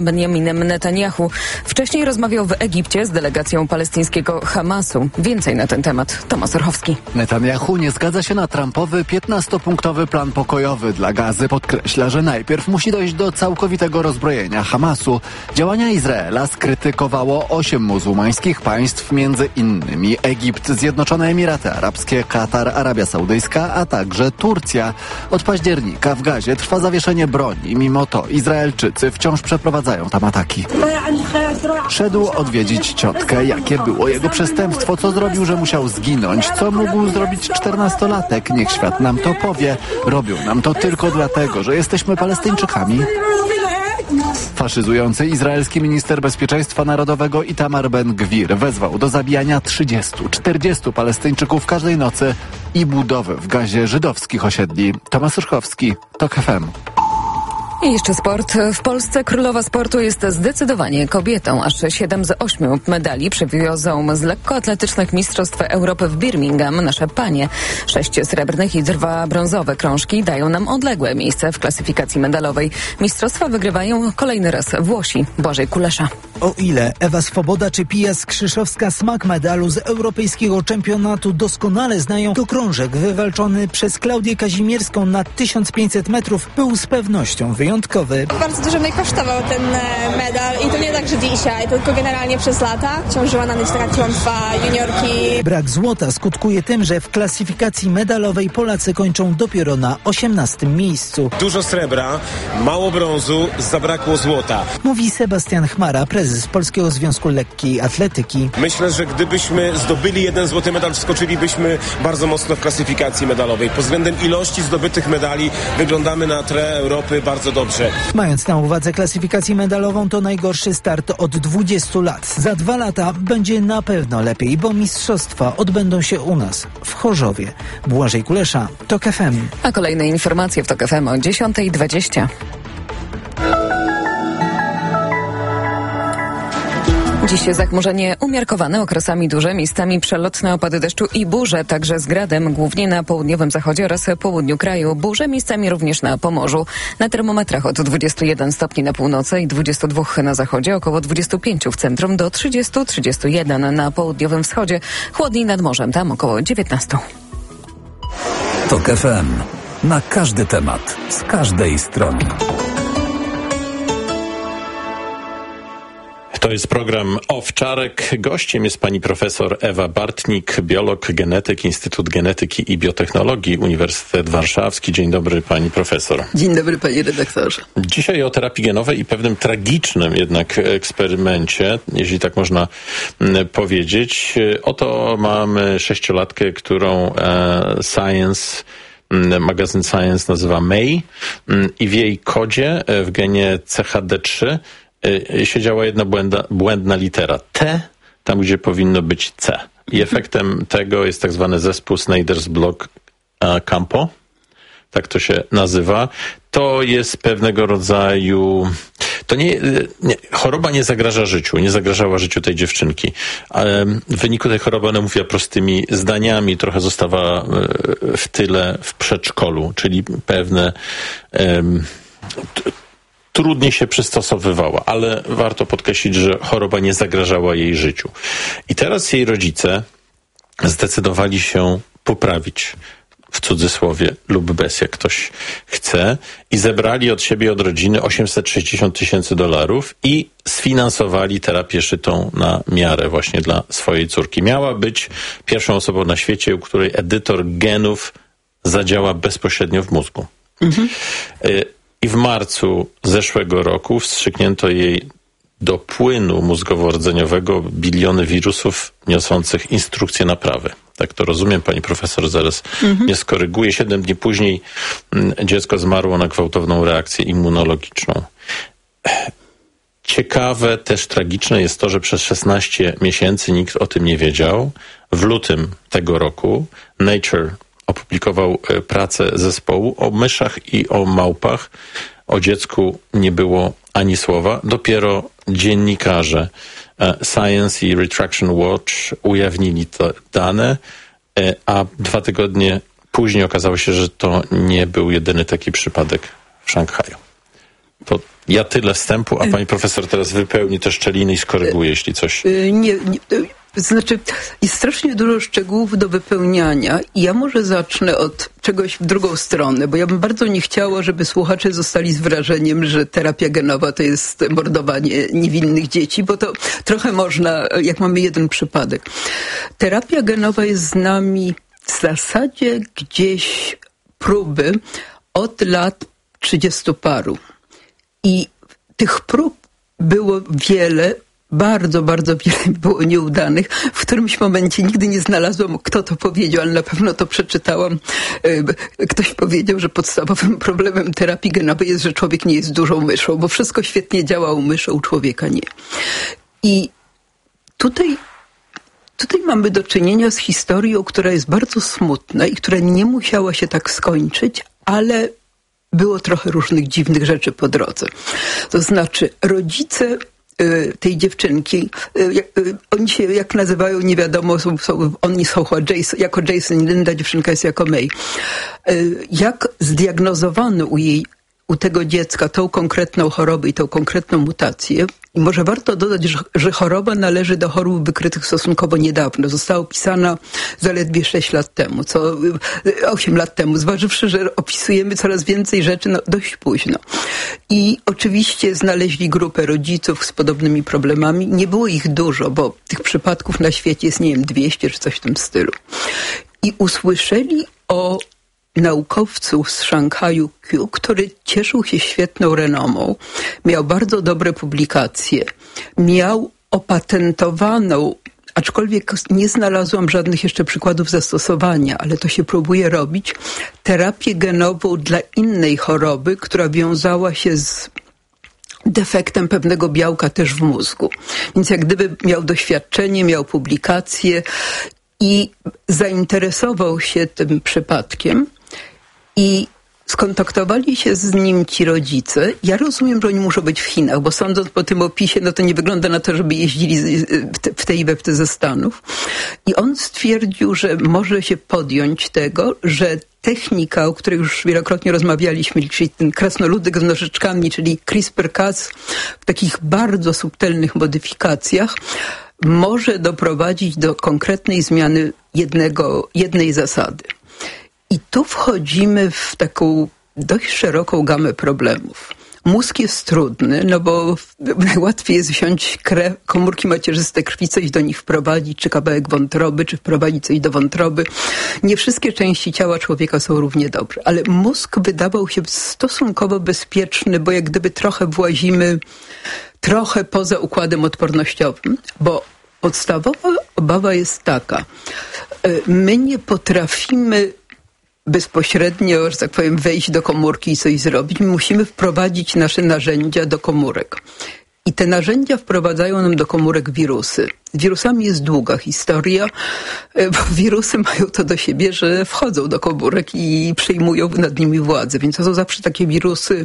Benjaminem Netanyahu. Wcześniej rozmawiał w Egipcie z delegacją palestyńskiego Hamasu. Więcej na ten temat Tomasz Orchowski. Netanyahu nie zgadza się na Trumpowy 15-punktowy plan pokojowy dla Gazy. Podkreśla, że najpierw musi dojść do całkowitego rozbrojenia Hamasu. Działania Izraela skrytykowało 8 muzułmańskich państw, między innymi Egipt, Zjednoczone Emiraty Arabskie, Katar, Arabia Saudyjska, a także Turcja. Od października w Gazie trwa zawieszenie broni. Mimo to Izraelczycy wciąż przeprowadzają tam ataki. Szedł odwiedzić ciotkę. Jakie było jego przestępstwo? Co zrobił, że musiał zginąć? Co mógł zrobić 14-latek? Niech świat nam to powie. Robią nam to tylko dlatego, że jesteśmy Palestyńczykami. Faszyzujący izraelski minister bezpieczeństwa narodowego Itamar Ben-Gwir wezwał do zabijania 30-40 Palestyńczyków każdej nocy i budowy w Gazie żydowskich osiedli. Tomasz Orchowski, TOK FM. I jeszcze sport. W Polsce królowa sportu jest zdecydowanie kobietą. Aż 7 z 8 medali przywiozą z lekkoatletycznych Mistrzostw Europy w Birmingham nasze panie. 6 srebrnych i 2 brązowe krążki dają nam odległe miejsce w klasyfikacji medalowej. Mistrzostwa wygrywają kolejny raz Włosi. Błażej Kulesza. O ile Ewa Swoboda czy Pia Skrzyszowska smak medalu z europejskiego czempionatu doskonale znają, to krążek wywalczony przez Klaudię Kazimierską na 1500 metrów był z pewnością wyjątkowy. Bardzo dużo mnie kosztował ten medal i to nie tak, że dzisiaj, tylko generalnie przez lata ciążyła na mnie taka klątwa juniorki. Brak złota skutkuje tym, że w klasyfikacji medalowej Polacy kończą dopiero na 18. miejscu. Dużo srebra, mało brązu, zabrakło złota. Mówi Sebastian Chmara, prezes Polskiego Związku Lekkiej Atletyki. Myślę, że gdybyśmy zdobyli 1 złoty medal, wskoczylibyśmy bardzo mocno w klasyfikacji medalowej. Pod względem ilości zdobytych medali wyglądamy na tle Europy bardzo dobrze. Mając na uwadze klasyfikację medalową, to najgorszy start od 20 lat. Za 2 lata będzie na pewno lepiej, bo mistrzostwa odbędą się u nas, w Chorzowie. Błażej Kulesza, TOK FM. A kolejne informacje w TOK FM o 10:20. Dziś zachmurzenie umiarkowane, okresami duże, miejscami przelotne opady deszczu i burze, także z gradem, głównie na południowym zachodzie oraz południu kraju. Burze miejscami również na Pomorzu. Na termometrach od 21 stopni na północy i 22 na zachodzie, około 25 w centrum do 30-31 na południowym wschodzie. Chłodniej nad morzem, tam około 19. TOK FM. Na każdy temat, z każdej strony. To jest program Owczarek. Gościem jest pani profesor Ewa Bartnik, biolog, genetyk, Instytut Genetyki i Biotechnologii, Uniwersytet Warszawski. Dzień dobry, pani profesor. Dzień dobry, panie redaktorze. Dzisiaj o terapii genowej i pewnym tragicznym jednak eksperymencie, jeśli tak można powiedzieć. Oto mamy 6-latkę, którą magazyn Science nazywa May i w jej kodzie, w genie CHD3, siedziała jedna błędna litera T, tam gdzie powinno być C. I efektem tego jest tak zwany zespół Snyder's-Block-Campo. Tak to się nazywa. To jest pewnego rodzaju... choroba nie zagraża życiu, nie zagrażała życiu tej dziewczynki. Ale w wyniku tej choroby ona mówiła prostymi zdaniami, trochę zostawała w tyle w przedszkolu, czyli pewne... trudniej się przystosowywała, ale warto podkreślić, że choroba nie zagrażała jej życiu. I teraz jej rodzice zdecydowali się poprawić, w cudzysłowie, lub bez, jak ktoś chce, i zebrali od siebie, od rodziny $860,000 i sfinansowali terapię szytą na miarę właśnie dla swojej córki. Miała być pierwszą osobą na świecie, u której edytor genów zadziała bezpośrednio w mózgu. I w marcu zeszłego roku wstrzyknięto jej do płynu mózgowo-rdzeniowego biliony wirusów niosących instrukcje naprawy. Tak to rozumiem, pani profesor zaraz mnie skoryguje. 7 dni później dziecko zmarło na gwałtowną reakcję immunologiczną. Ciekawe, też tragiczne jest to, że przez 16 miesięcy nikt o tym nie wiedział. W lutym tego roku Nature opublikował pracę zespołu o myszach i o małpach. O dziecku nie było ani słowa. Dopiero dziennikarze Science i Retraction Watch ujawnili te dane, a 2 tygodnie później okazało się, że to nie był jedyny taki przypadek w Szanghaju. To Ja tyle wstępu, a pani profesor teraz wypełni te szczeliny i skoryguje, jeśli coś... Znaczy, jest strasznie dużo szczegółów do wypełniania i ja może zacznę od czegoś w drugą stronę, bo ja bym bardzo nie chciała, żeby słuchacze zostali z wrażeniem, że terapia genowa to jest mordowanie niewinnych dzieci, bo to trochę można, jak mamy jeden przypadek. Terapia genowa jest z nami w zasadzie gdzieś próby od lat 30 paru. I tych prób było wiele, bardzo, bardzo wiele było nieudanych. W którymś momencie nigdy nie znalazłam, kto to powiedział, ale na pewno to przeczytałam. Ktoś powiedział, że podstawowym problemem terapii genowej jest, że człowiek nie jest dużą myszą, bo wszystko świetnie działa u myszy, u człowieka nie. I tutaj mamy do czynienia z historią, która jest bardzo smutna i która nie musiała się tak skończyć, ale było trochę różnych dziwnych rzeczy po drodze. To znaczy rodzice tej dziewczynki, oni się jak nazywają, nie wiadomo, oni są jako Jason i Linda, dziewczynka jest jako May. Jak zdiagnozowano u tego dziecka tą konkretną chorobę i tą konkretną mutację. I może warto dodać, że choroba należy do chorób wykrytych stosunkowo niedawno. Została opisana zaledwie 8 lat temu, zważywszy, że opisujemy coraz więcej rzeczy dość późno. I oczywiście znaleźli grupę rodziców z podobnymi problemami. Nie było ich dużo, bo tych przypadków na świecie jest, nie wiem, 200 czy coś w tym stylu. I usłyszeli o naukowcu z Szanghaju Q, który cieszył się świetną renomą, miał bardzo dobre publikacje, miał opatentowaną, aczkolwiek nie znalazłam żadnych jeszcze przykładów zastosowania, ale to się próbuje robić, terapię genową dla innej choroby, która wiązała się z defektem pewnego białka też w mózgu. Więc jak gdyby miał doświadczenie, miał publikacje i zainteresował się tym przypadkiem i skontaktowali się z nim ci rodzice. Ja rozumiem, że oni muszą być w Chinach, bo sądząc po tym opisie, no to nie wygląda na to, żeby jeździli w te i we w te ze Stanów. I on stwierdził, że może się podjąć tego, że technika, o której już wielokrotnie rozmawialiśmy, czyli ten krasnoludek z nożyczkami, czyli CRISPR-Cas w takich bardzo subtelnych modyfikacjach, może doprowadzić do konkretnej zmiany jednej zasady. I tu wchodzimy w taką dość szeroką gamę problemów. Mózg jest trudny, no bo najłatwiej jest wziąć komórki macierzyste krwi, coś do nich wprowadzić, czy kawałek wątroby, czy wprowadzić coś do wątroby. Nie wszystkie części ciała człowieka są równie dobre, ale mózg wydawał się stosunkowo bezpieczny, bo jak gdyby trochę włazimy trochę poza układem odpornościowym, bo podstawowa obawa jest taka. My nie potrafimy bezpośrednio, że tak powiem, wejść do komórki i coś zrobić. My musimy wprowadzić nasze narzędzia do komórek. I te narzędzia wprowadzają nam do komórek wirusy. Z wirusami jest długa historia, bo wirusy mają to do siebie, że wchodzą do komórek i przejmują nad nimi władzę. Więc to są zawsze takie wirusy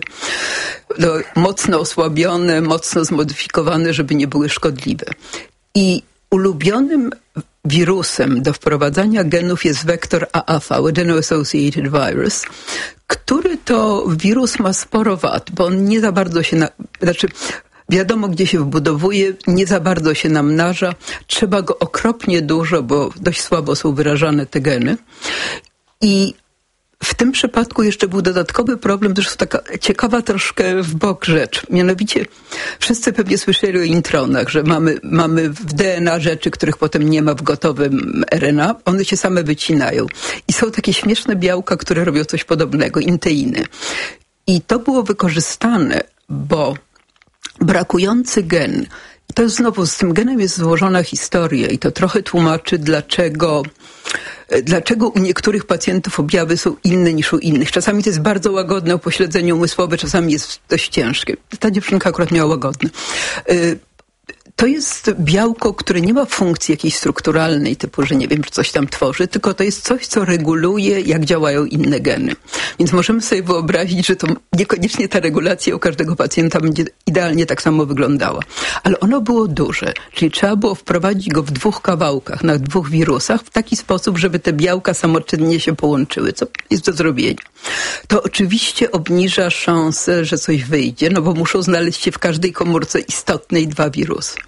mocno osłabione, mocno zmodyfikowane, żeby nie były szkodliwe. I ulubionym wirusem do wprowadzania genów jest wektor AAV, Adeno-Associated Virus, który to wirus ma sporo wad, bo on nie za bardzo się, wiadomo gdzie się wbudowuje, nie za bardzo się namnaża, trzeba go okropnie dużo, bo dość słabo są wyrażane te geny. I w tym przypadku jeszcze był dodatkowy problem, to jest taka ciekawa troszkę w bok rzecz. Mianowicie wszyscy pewnie słyszeli o intronach, że mamy w DNA rzeczy, których potem nie ma w gotowym RNA. One się same wycinają. I są takie śmieszne białka, które robią coś podobnego, inteiny. I to było wykorzystane, bo brakujący gen, i to znowu z tym genem jest złożona historia i to trochę tłumaczy, dlaczego u niektórych pacjentów objawy są inne niż u innych. Czasami to jest bardzo łagodne upośledzenie umysłowe, czasami jest dość ciężkie. Ta dziewczynka akurat miała łagodne. To jest białko, które nie ma funkcji jakiejś strukturalnej, typu, że nie wiem, czy coś tam tworzy, tylko to jest coś, co reguluje, jak działają inne geny. Więc możemy sobie wyobrazić, że to niekoniecznie ta regulacja u każdego pacjenta będzie idealnie tak samo wyglądała. Ale ono było duże, czyli trzeba było wprowadzić go w 2 kawałkach, na 2 wirusach, w taki sposób, żeby te białka samoczynnie się połączyły, co jest do zrobienia. To oczywiście obniża szansę, że coś wyjdzie, no bo muszą znaleźć się w każdej komórce istotnej 2 wirusy.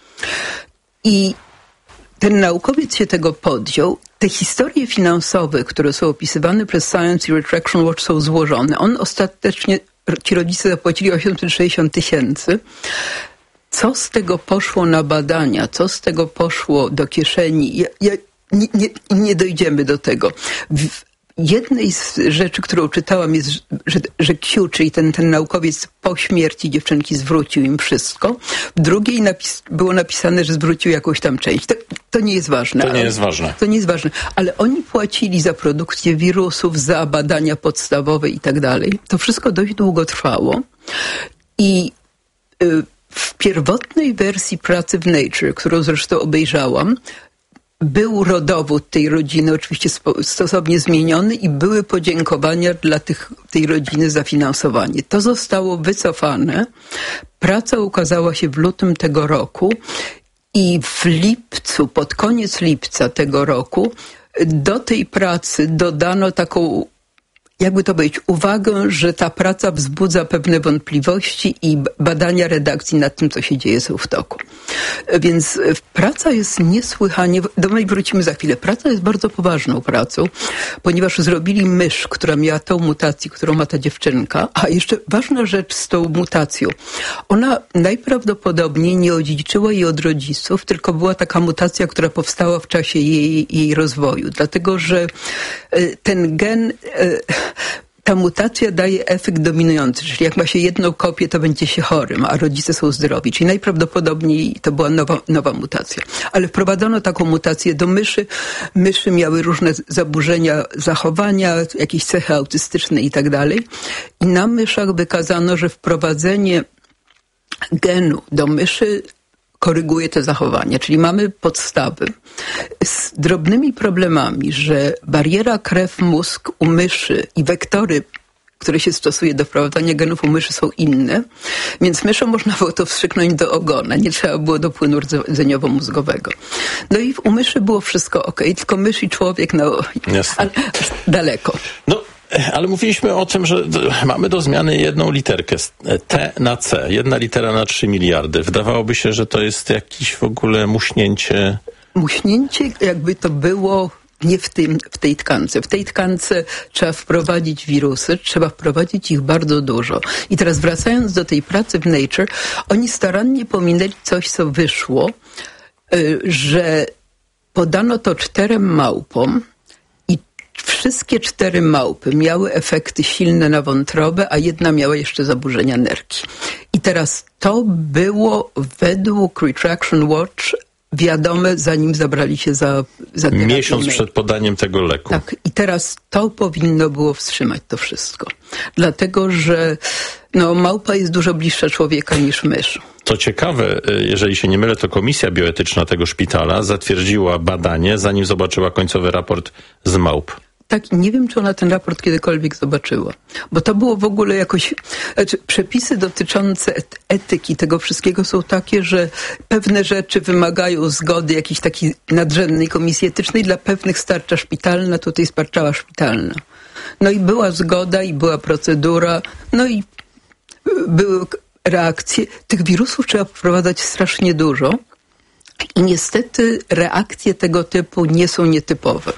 I ten naukowiec się tego podjął. Te historie finansowe, które są opisywane przez Science i Retraction Watch, są złożone. Ostatecznie ci rodzice zapłacili 860 000. Co z tego poszło na badania, co z tego poszło do kieszeni, nie dojdziemy do tego. Jednej z rzeczy, którą czytałam, jest, że Q, czyli ten naukowiec po śmierci dziewczynki zwrócił im wszystko. W drugiej było napisane, że zwrócił jakąś tam część. To nie jest ważne. To nie jest ważne. To nie jest ważne. Ale oni płacili za produkcję wirusów, za badania podstawowe i tak dalej. To wszystko dość długo trwało. I w pierwotnej wersji pracy w Nature, którą zresztą obejrzałam, był rodowód tej rodziny oczywiście stosownie zmieniony i były podziękowania dla tej rodziny za finansowanie. To zostało wycofane. Praca ukazała się w lutym tego roku i w lipcu, pod koniec lipca tego roku, do tej pracy dodano taką, jakby to powiedzieć, uwagę, że ta praca wzbudza pewne wątpliwości i badania redakcji nad tym, co się dzieje, są w toku. Więc praca jest niesłychanie, do niej wrócimy za chwilę, praca jest bardzo poważną pracą, ponieważ zrobili mysz, która miała tą mutację, którą ma ta dziewczynka, a jeszcze ważna rzecz z tą mutacją. Ona najprawdopodobniej nie odziedziczyła jej od rodziców, tylko była taka mutacja, która powstała w czasie jej rozwoju, dlatego że ten gen, ta mutacja daje efekt dominujący, czyli jak ma się jedną kopię, to będzie się chorym, a rodzice są zdrowi. Czyli najprawdopodobniej to była nowa mutacja. Ale wprowadzono taką mutację do myszy. Myszy miały różne zaburzenia zachowania, jakieś cechy autystyczne i tak dalej. I na myszach wykazano, że wprowadzenie genu do myszy koryguje te zachowania. Czyli mamy podstawy z drobnymi problemami, że bariera krew-mózg u myszy i wektory, które się stosuje do wprowadzania genów u myszy, są inne, więc myszom można było to wstrzyknąć do ogona, nie trzeba było do płynu rdzeniowo-mózgowego. No i u myszy było wszystko okej, tylko mysz i człowiek, daleko. No, ale mówiliśmy o tym, że mamy do zmiany jedną literkę, T na C, 1 litera na 3 miliardy. Wydawałoby się, że to jest jakieś w ogóle muśnięcie. Muśnięcie, jakby to było nie w tej tkance. W tej tkance trzeba wprowadzić wirusy, trzeba wprowadzić ich bardzo dużo. I teraz wracając do tej pracy w Nature, oni starannie pominęli coś, co wyszło, że podano to 4 małpom, wszystkie 4 małpy miały efekty silne na wątrobę, a jedna miała jeszcze zaburzenia nerki. I teraz to było według Retraction Watch wiadome, zanim zabrali się za terapię. Miesiąc przed podaniem tego leku. Tak, i teraz to powinno było wstrzymać to wszystko. Dlatego, że małpa jest dużo bliższa człowieka niż mysz. Co ciekawe, jeżeli się nie mylę, to komisja bioetyczna tego szpitala zatwierdziła badanie, zanim zobaczyła końcowy raport z małp. Tak, nie wiem, czy ona ten raport kiedykolwiek zobaczyła. Bo to było w ogóle jakoś... przepisy dotyczące etyki tego wszystkiego są takie, że pewne rzeczy wymagają zgody jakiejś takiej nadrzędnej komisji etycznej. Dla pewnych starcza szpitalna, tutaj starczała szpitalna. No i była zgoda, i była procedura, no i były reakcje. Tych wirusów trzeba wprowadzać strasznie dużo. I niestety reakcje tego typu nie są nietypowe.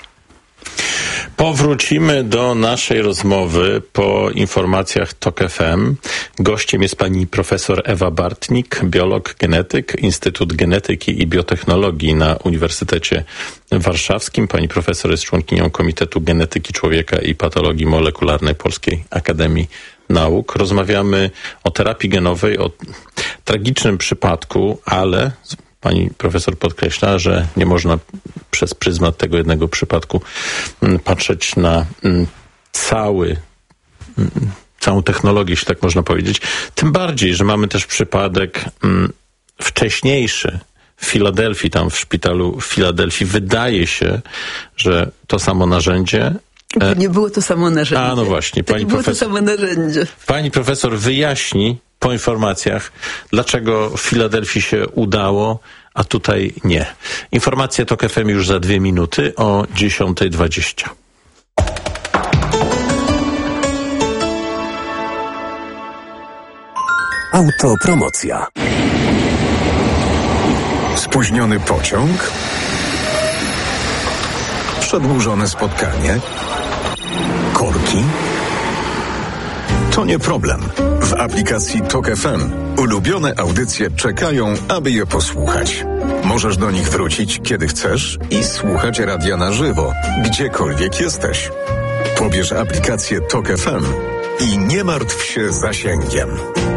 Powrócimy do naszej rozmowy po informacjach TOK FM. Gościem jest pani profesor Ewa Bartnik, biolog, genetyk, Instytut Genetyki i Biotechnologii na Uniwersytecie Warszawskim. Pani profesor jest członkinią Komitetu Genetyki Człowieka i Patologii Molekularnej Polskiej Akademii Nauk. Rozmawiamy o terapii genowej, o tragicznym przypadku, ale pani profesor podkreśla, że nie można przez pryzmat tego jednego przypadku patrzeć na całą technologię, jeśli tak można powiedzieć. Tym bardziej, że mamy też przypadek wcześniejszy w Filadelfii, tam w szpitalu w Filadelfii, wydaje się, że to samo narzędzie... Nie było to samo narzędzie. A, no właśnie. Pani profesor wyjaśni po informacjach, dlaczego w Filadelfii się udało, a tutaj nie. Informacje TOK FM już za 2 minuty o 10:20. Autopromocja. Spóźniony pociąg? Przedłużone spotkanie? Korki? To nie problem. W aplikacji TOK FM ulubione audycje czekają, aby je posłuchać. Możesz do nich wrócić, kiedy chcesz i słuchać radia na żywo, gdziekolwiek jesteś. Pobierz aplikację TOK FM i nie martw się zasięgiem.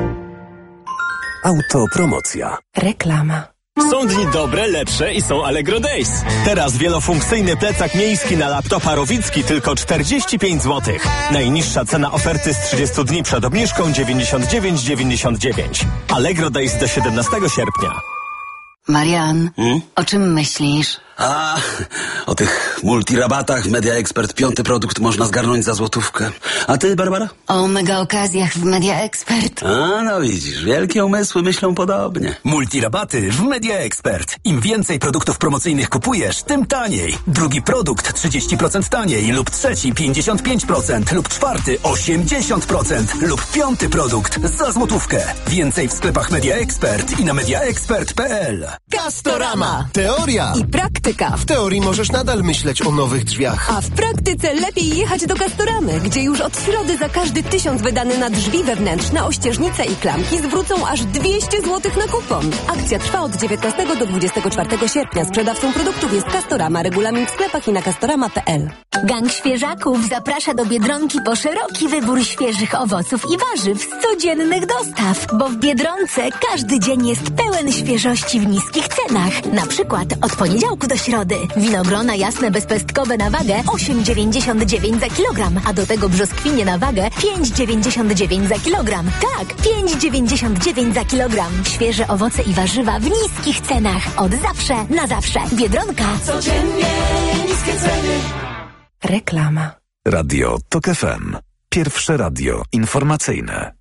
Autopromocja. Reklama. Są dni dobre, lepsze i są Allegro Days. Teraz wielofunkcyjny plecak miejski na laptopa Rowicki tylko 45 zł. Najniższa cena oferty z 30 dni przed obniżką 99,99. Allegro Days do 17 sierpnia. Marian, o czym myślisz? O tych multirabatach Media Expert 5. produkt można zgarnąć za złotówkę. A ty, Barbara? O mega okazjach w Media Expert. No widzisz, wielkie umysły myślą podobnie. Multirabaty w Media Expert. Im więcej produktów promocyjnych kupujesz, tym taniej. Drugi produkt 30% taniej lub trzeci 55% lub czwarty 80% lub 5. produkt za złotówkę. Więcej w sklepach Media Expert i na mediaexpert.pl. Castorama. Teoria I praktyka. W teorii możesz nadal myśleć o nowych drzwiach. A w praktyce lepiej jechać do Castoramy, gdzie już od środy za każdy 1000 wydany na drzwi wewnętrzne, ościeżnice i klamki zwrócą aż 200 zł na kupon. Akcja trwa od 19 do 24 sierpnia. Sprzedawcą produktów jest Castorama. Regulamin w sklepach i na castorama.pl. Gang Świeżaków zaprasza do Biedronki po szeroki wybór świeżych owoców i warzyw z codziennych dostaw, bo w Biedronce każdy dzień jest pełen świeżości w niskich cenach. Na przykład od poniedziałku do środy. Winogrona jasne bezpestkowe na wagę 8,99 za kilogram, a do tego brzoskwinie na wagę 5,99 za kilogram. Tak, 5,99 za kilogram. Świeże owoce i warzywa w niskich cenach. Od zawsze na zawsze. Biedronka. Codziennie niskie ceny. Reklama. Radio TOK FM. Pierwsze radio informacyjne.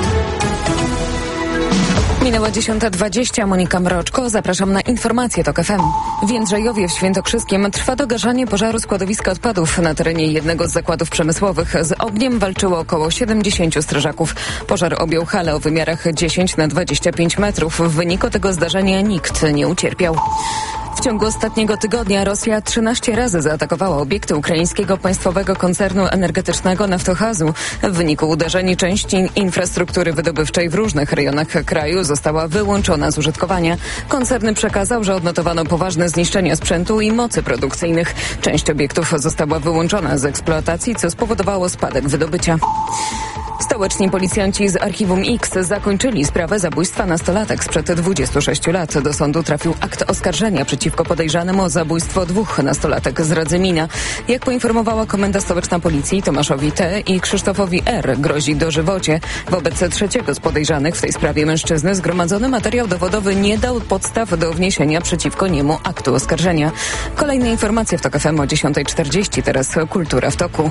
Minęła 10:20. Monika Mroczko. Zapraszam na informacje TOK FM. W Jędrzejowie w Świętokrzyskiem trwa dogarzanie pożaru składowiska odpadów na terenie jednego z zakładów przemysłowych. Z ogniem walczyło około 70 strażaków. Pożar objął halę o wymiarach 10x25 metrów. W wyniku tego zdarzenia nikt nie ucierpiał. W ciągu ostatniego tygodnia Rosja 13 razy zaatakowała obiekty ukraińskiego państwowego koncernu energetycznego Naftogazu. W wyniku uderzeń część infrastruktury wydobywczej w różnych rejonach kraju została wyłączona z użytkowania. Koncern przekazał, że odnotowano poważne zniszczenia sprzętu i mocy produkcyjnych. Część obiektów została wyłączona z eksploatacji, co spowodowało spadek wydobycia. Stołeczni policjanci z Archiwum X zakończyli sprawę zabójstwa nastolatek sprzed 26 lat. Do sądu trafił akt oskarżenia przeciwko podejrzanym o zabójstwo 2 nastolatek z Radzymina. Jak poinformowała Komenda Stołeczna Policji, Tomaszowi T. i Krzysztofowi R. grozi dożywocie. Wobec trzeciego z podejrzanych w tej sprawie mężczyzny zgromadzony materiał dowodowy nie dał podstaw do wniesienia przeciwko niemu aktu oskarżenia. Kolejne informacje w TOK FM o 10:40. Teraz Kultura w toku.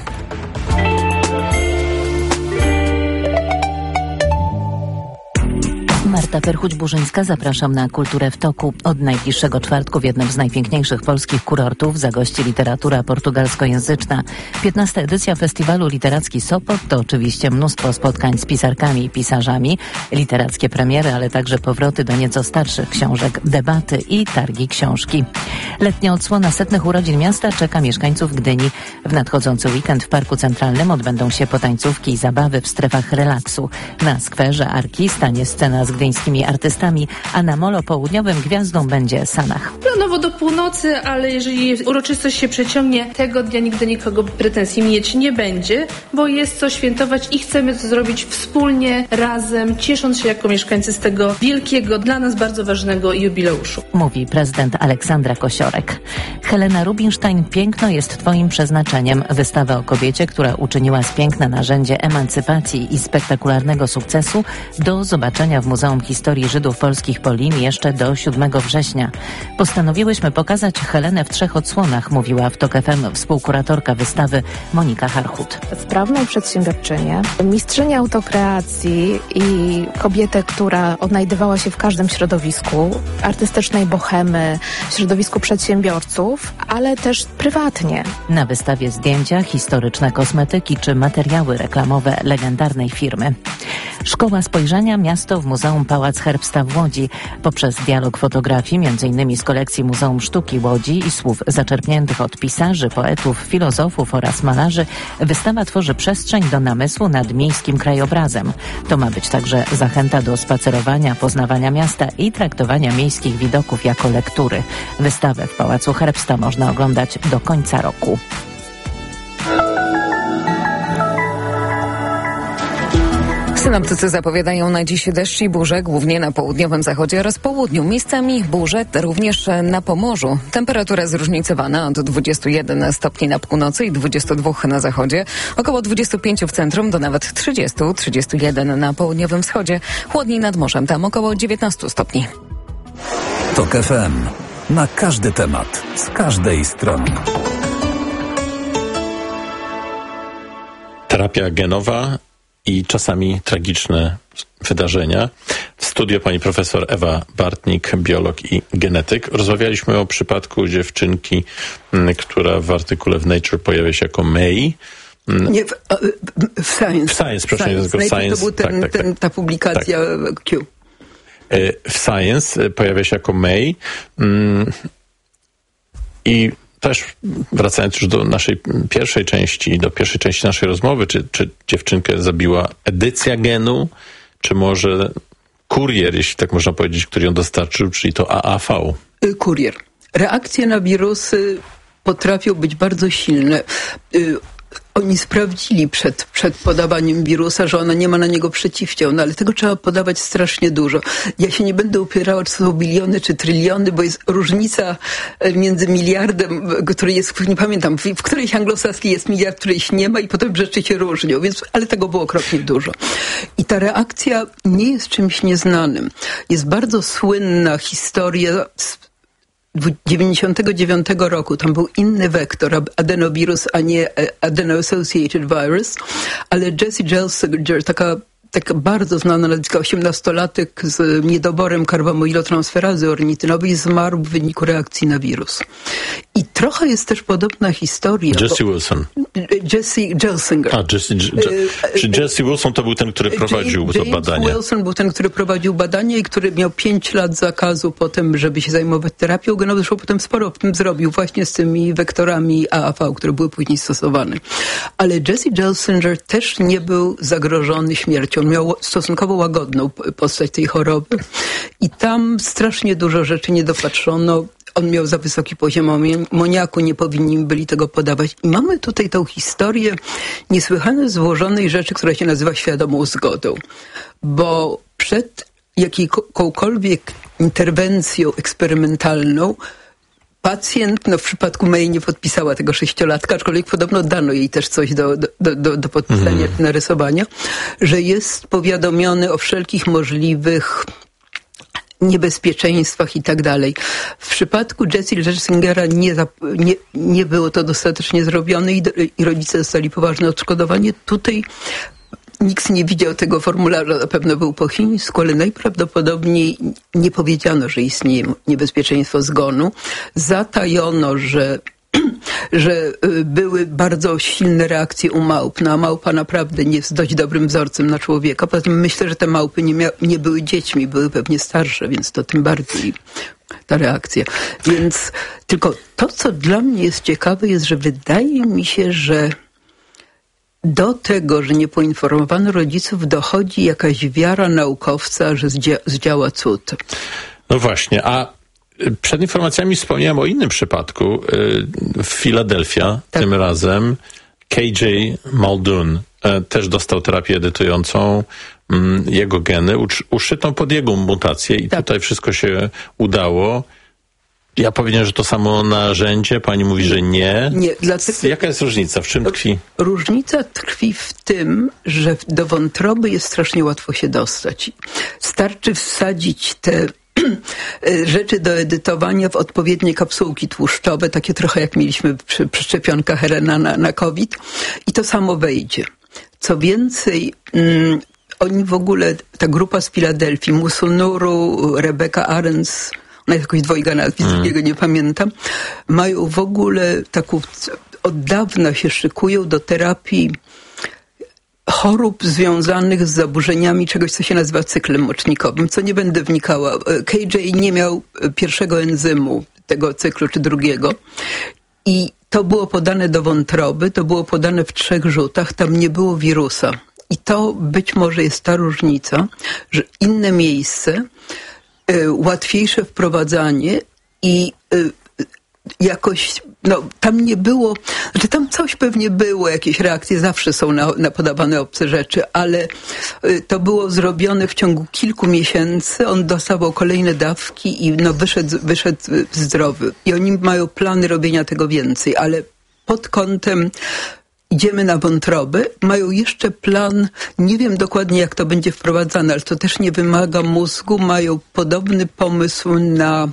Marta Perchuć-Burzyńska, zapraszam na Kulturę w toku. Od najbliższego czwartku w jednym z najpiękniejszych polskich kurortów zagości literatura portugalskojęzyczna. 15. edycja Festiwalu Literacki Sopot to oczywiście mnóstwo spotkań z pisarkami i pisarzami, literackie premiery, ale także powroty do nieco starszych książek, debaty i targi książki. Letnia odsłona 100. urodzin miasta czeka mieszkańców Gdyni. W nadchodzący weekend w Parku Centralnym odbędą się potańcówki i zabawy w strefach relaksu. Na skwerze Arki stanie scena z gdyńskimi artystami, a na molo południowym gwiazdą będzie Sanach. Planowo do północy, ale jeżeli uroczystość się przeciągnie, tego dnia nikt do nikogo pretensji mieć nie będzie, bo jest co świętować i chcemy to zrobić wspólnie, razem, ciesząc się jako mieszkańcy z tego wielkiego, dla nas bardzo ważnego jubileuszu. Mówi prezydent Aleksandra Kosiorek. Helena Rubinstein, piękno jest twoim przeznaczeniem. Wystawę o kobiecie, która uczyniła z piękna narzędzie emancypacji i spektakularnego sukcesu, do zobaczenia w Muzeum Muzeum Historii Żydów Polskich Polin jeszcze do 7 września. Postanowiłyśmy pokazać Helenę w 3 odsłonach, mówiła w TOK FM współkuratorka wystawy Monika Harchut. Sprawną przedsiębiorczynię, mistrzynię autokreacji i kobietę, która odnajdywała się w każdym środowisku, artystycznej bohemy, środowisku przedsiębiorców, ale też prywatnie. Na wystawie zdjęcia, historyczne kosmetyki czy materiały reklamowe legendarnej firmy. Szkoła Spojrzenia Miasto w Muzeum Pałac Herbsta w Łodzi. Poprzez dialog fotografii, m.in. z kolekcji Muzeum Sztuki Łodzi i słów zaczerpniętych od pisarzy, poetów, filozofów oraz malarzy, wystawa tworzy przestrzeń do namysłu nad miejskim krajobrazem. To ma być także zachęta do spacerowania, poznawania miasta i traktowania miejskich widoków jako lektury. Wystawę w Pałacu Herbsta można oglądać do końca roku. Synoptycy zapowiadają na dziś deszcz i burze, głównie na południowym zachodzie oraz południu. Miejscami burze również na Pomorzu. Temperatura zróżnicowana od 21 stopni na północy i 22 na zachodzie, około 25 w centrum do nawet 30-31 na południowym wschodzie. Chłodniej nad morzem, tam około 19 stopni. TOK FM. Na każdy temat, z każdej strony. Terapia genowa i czasami tragiczne wydarzenia. W studio pani profesor Ewa Bartnik, biolog i genetyk. Rozmawialiśmy o przypadku dziewczynki, która w artykule w Nature pojawia się jako May. Nie, w Science. W Science, proszę nie nazwać Science. To był ta publikacja Q. W Science pojawia się jako May. I też wracając już do naszej pierwszej części naszej rozmowy, czy dziewczynkę zabiła edycja genu, czy może kurier, jeśli tak można powiedzieć, który ją dostarczył, czyli to AAV? Kurier. Reakcje na wirusy potrafią być bardzo silne. Oni sprawdzili przed podawaniem wirusa, że ona nie ma na niego przeciwciał, ale tego trzeba podawać strasznie dużo. Ja się nie będę upierała, czy to są biliony, czy tryliony, bo jest różnica między miliardem, który jest, nie pamiętam, w którejś anglosaskiej jest miliard, którejś nie ma i potem rzeczy się różnią, ale tego było okropnie dużo. I ta reakcja nie jest czymś nieznanym. Jest bardzo słynna historia z 99 roku, tam był inny wektor, adenowirus, a nie adeno-associated virus, ale Jessie Gelsinger, taka bardzo znana nazwiska, 18-latek z niedoborem karbomoilotransferazy ornitynowej, zmarł w wyniku reakcji na wirus. I trochę jest też podobna historia. Jesse Wilson. Jessie Gelsinger. Czy Jesse Wilson to był ten, który prowadził to badanie? Wilson był ten, który prowadził badanie i który miał 5 lat zakazu potem, żeby się zajmować terapią genową. Zresztą potem sporo w tym zrobił właśnie z tymi wektorami AAV, które były później stosowane. Ale Jesse Gelsinger też nie był zagrożony śmiercią. On miał stosunkowo łagodną postać tej choroby i tam strasznie dużo rzeczy nie dopatrzono. On miał za wysoki poziom amoniaku, nie powinni byli tego podawać. I mamy tutaj tą historię niesłychanie złożonej rzeczy, która się nazywa świadomą zgodą. Bo przed jakąkolwiek interwencją eksperymentalną pacjent, w przypadku May nie podpisała tego 6-latka, aczkolwiek podobno dano jej też coś do podpisania, narysowania, że jest powiadomiony o wszelkich możliwych niebezpieczeństwach i tak dalej. W przypadku Jessie Gelsingera nie było to dostatecznie zrobione i rodzice dostali poważne odszkodowanie. Tutaj nikt nie widział tego formularza, na pewno był po chińsku, ale najprawdopodobniej nie powiedziano, że istnieje niebezpieczeństwo zgonu. Zatajono, że były bardzo silne reakcje u małp. No, a małpa naprawdę nie jest dość dobrym wzorcem na człowieka. Poza tym myślę, że te małpy nie były dziećmi, były pewnie starsze, więc to tym bardziej ta reakcja. Więc tylko to, co dla mnie jest ciekawe, jest, że wydaje mi się, że do tego, że nie poinformowano rodziców, dochodzi jakaś wiara naukowca, że zdziała cud. No właśnie, a przed informacjami wspomniałem o innym przypadku w Filadelfia, tym razem KJ Muldoon też dostał terapię edytującą jego geny, uszytą pod jego mutację i tutaj wszystko się udało. Ja powiedziałem, że to samo narzędzie, pani mówi, że nie. Nie, dlatego... Jaka jest różnica? W czym tkwi? Różnica tkwi w tym, że do wątroby jest strasznie łatwo się dostać. Starczy wsadzić te rzeczy do edytowania w odpowiednie kapsułki tłuszczowe, takie trochę jak mieliśmy przy szczepionkach RNA na COVID, i to samo wejdzie. Co więcej, oni w ogóle, ta grupa z Filadelfii, Musunuru, Rebecca Arens, ona jest jakoś dwojga nazwisk, drugiego nie pamiętam, mają w ogóle taką, od dawna się szykują do terapii chorób związanych z zaburzeniami czegoś, co się nazywa cyklem mocznikowym, co nie będę wnikała. KJ nie miał pierwszego enzymu tego cyklu, czy drugiego. I to było podane do wątroby, to było podane w 3 rzutach, tam nie było wirusa. I to być może jest ta różnica, że inne miejsce, łatwiejsze wprowadzanie i jakoś, tam nie było, znaczy tam coś pewnie było, jakieś reakcje zawsze są na podawane obce rzeczy, ale to było zrobione w ciągu kilku miesięcy, on dostawał kolejne dawki i wyszedł zdrowy. I oni mają plany robienia tego więcej, ale pod kątem idziemy na wątrobę, mają jeszcze plan, nie wiem dokładnie jak to będzie wprowadzane, ale to też nie wymaga mózgu, mają podobny pomysł na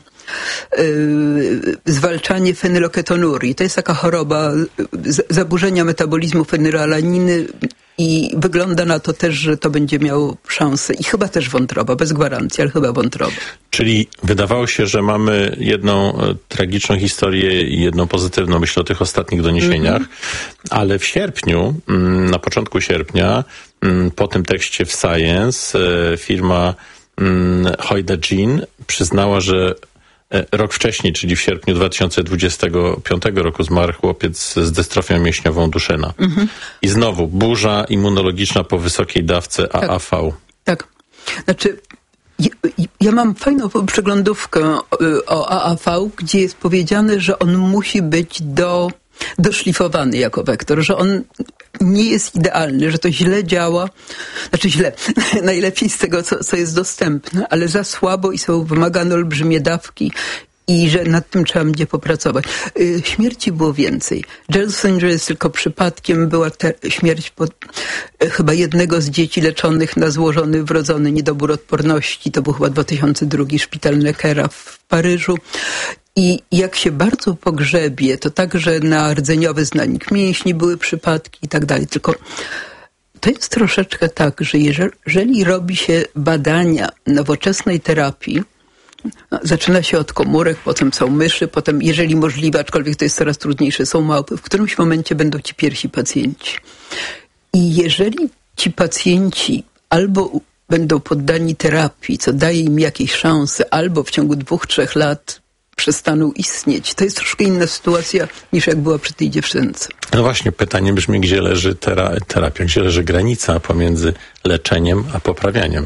zwalczanie fenyloketonurii. To jest taka choroba, zaburzenia metabolizmu fenylalaniny i wygląda na to też, że to będzie miało szansę. I chyba też wątroba, bez gwarancji, ale chyba wątroba. Czyli wydawało się, że mamy jedną tragiczną historię i jedną pozytywną, myślę o tych ostatnich doniesieniach, ale w sierpniu, na początku sierpnia, po tym tekście w Science, firma Hoida-Gene przyznała, że rok wcześniej, czyli w sierpniu 2025 roku zmarł chłopiec z dystrofią mięśniową Duchenne. I znowu burza immunologiczna po wysokiej dawce AAV. Tak. Znaczy, ja mam fajną przeglądówkę o AAV, gdzie jest powiedziane, że on musi być doszlifowany jako wektor, że on nie jest idealny, że to źle działa, znaczy źle, najlepiej z tego, co jest dostępne, ale za słabo i są wymagane olbrzymie dawki i że nad tym trzeba będzie popracować. Śmierci było więcej. Jelsinger jest tylko przypadkiem, była śmierć chyba jednego z dzieci leczonych na złożony wrodzony niedobór odporności, to był chyba 2002 szpital Neckera w Paryżu. I jak się bardzo pogrzebie, to także na rdzeniowy znanik mięśni były przypadki i tak dalej. Tylko to jest troszeczkę tak, że jeżeli robi się badania nowoczesnej terapii, zaczyna się od komórek, potem są myszy, potem, jeżeli możliwe, aczkolwiek to jest coraz trudniejsze, są małpy, w którymś momencie będą ci pierwsi pacjenci. I jeżeli ci pacjenci albo będą poddani terapii, co daje im jakieś szanse, albo w ciągu 2-3 lat przestaną istnieć. To jest troszkę inna sytuacja niż jak była przy tej dziewczynce. No właśnie, pytanie brzmi, gdzie leży terapia, gdzie leży granica pomiędzy leczeniem a poprawianiem?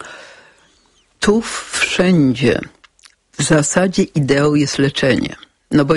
Tu wszędzie w zasadzie ideą jest leczenie. No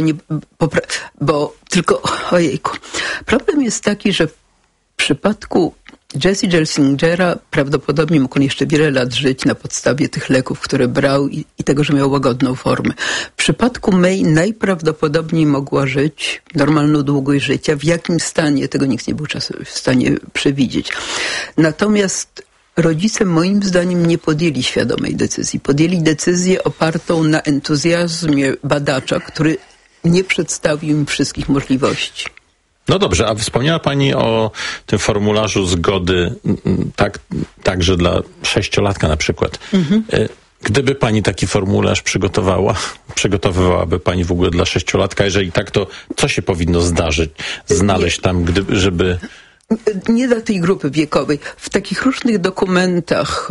bo tylko, ojejku, problem jest taki, że w przypadku Jesse Gelsingera prawdopodobnie mógł on jeszcze wiele lat żyć na podstawie tych leków, które brał i tego, że miał łagodną formę. W przypadku May najprawdopodobniej mogła żyć normalną długość życia. W jakim stanie, tego nikt nie był w stanie przewidzieć. Natomiast rodzice moim zdaniem nie podjęli świadomej decyzji. Podjęli decyzję opartą na entuzjazmie badacza, który nie przedstawił im wszystkich możliwości. No dobrze, a wspomniała pani o tym formularzu zgody, także dla 6-latka na przykład. Gdyby pani taki formularz przygotowywałaby pani w ogóle dla 6-latka? Jeżeli tak, to co się powinno znaleźć tam, żeby... Nie dla tej grupy wiekowej. W takich różnych dokumentach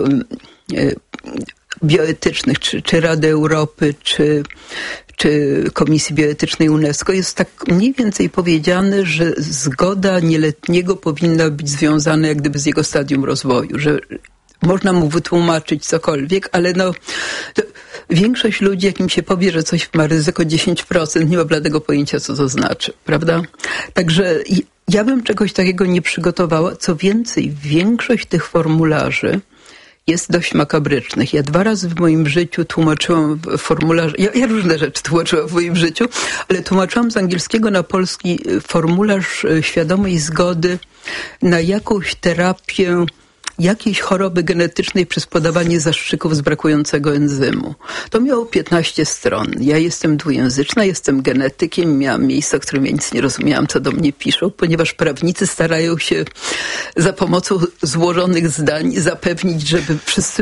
bioetycznych, czy Rady Europy, czy Komisji Bioetycznej UNESCO jest tak mniej więcej powiedziane, że zgoda nieletniego powinna być związana jak gdyby z jego stadium rozwoju, że można mu wytłumaczyć cokolwiek, ale większość ludzi, jak im się powie, że coś ma ryzyko 10%, nie ma bladego pojęcia, co to znaczy, prawda? Także ja bym czegoś takiego nie przygotowała. Co więcej, większość tych formularzy jest dość makabrycznych. Ja 2 razy w moim życiu tłumaczyłam formularz, ja różne rzeczy tłumaczyłam w moim życiu, ale tłumaczyłam z angielskiego na polski formularz świadomej zgody na jakąś terapię jakiejś choroby genetycznej przez podawanie zastrzyków z brakującego enzymu. To miało 15 stron. Ja jestem dwujęzyczna, jestem genetykiem, miałam miejsca, w którym ja nic nie rozumiałam, co do mnie piszą, ponieważ prawnicy starają się za pomocą złożonych zdań zapewnić, żeby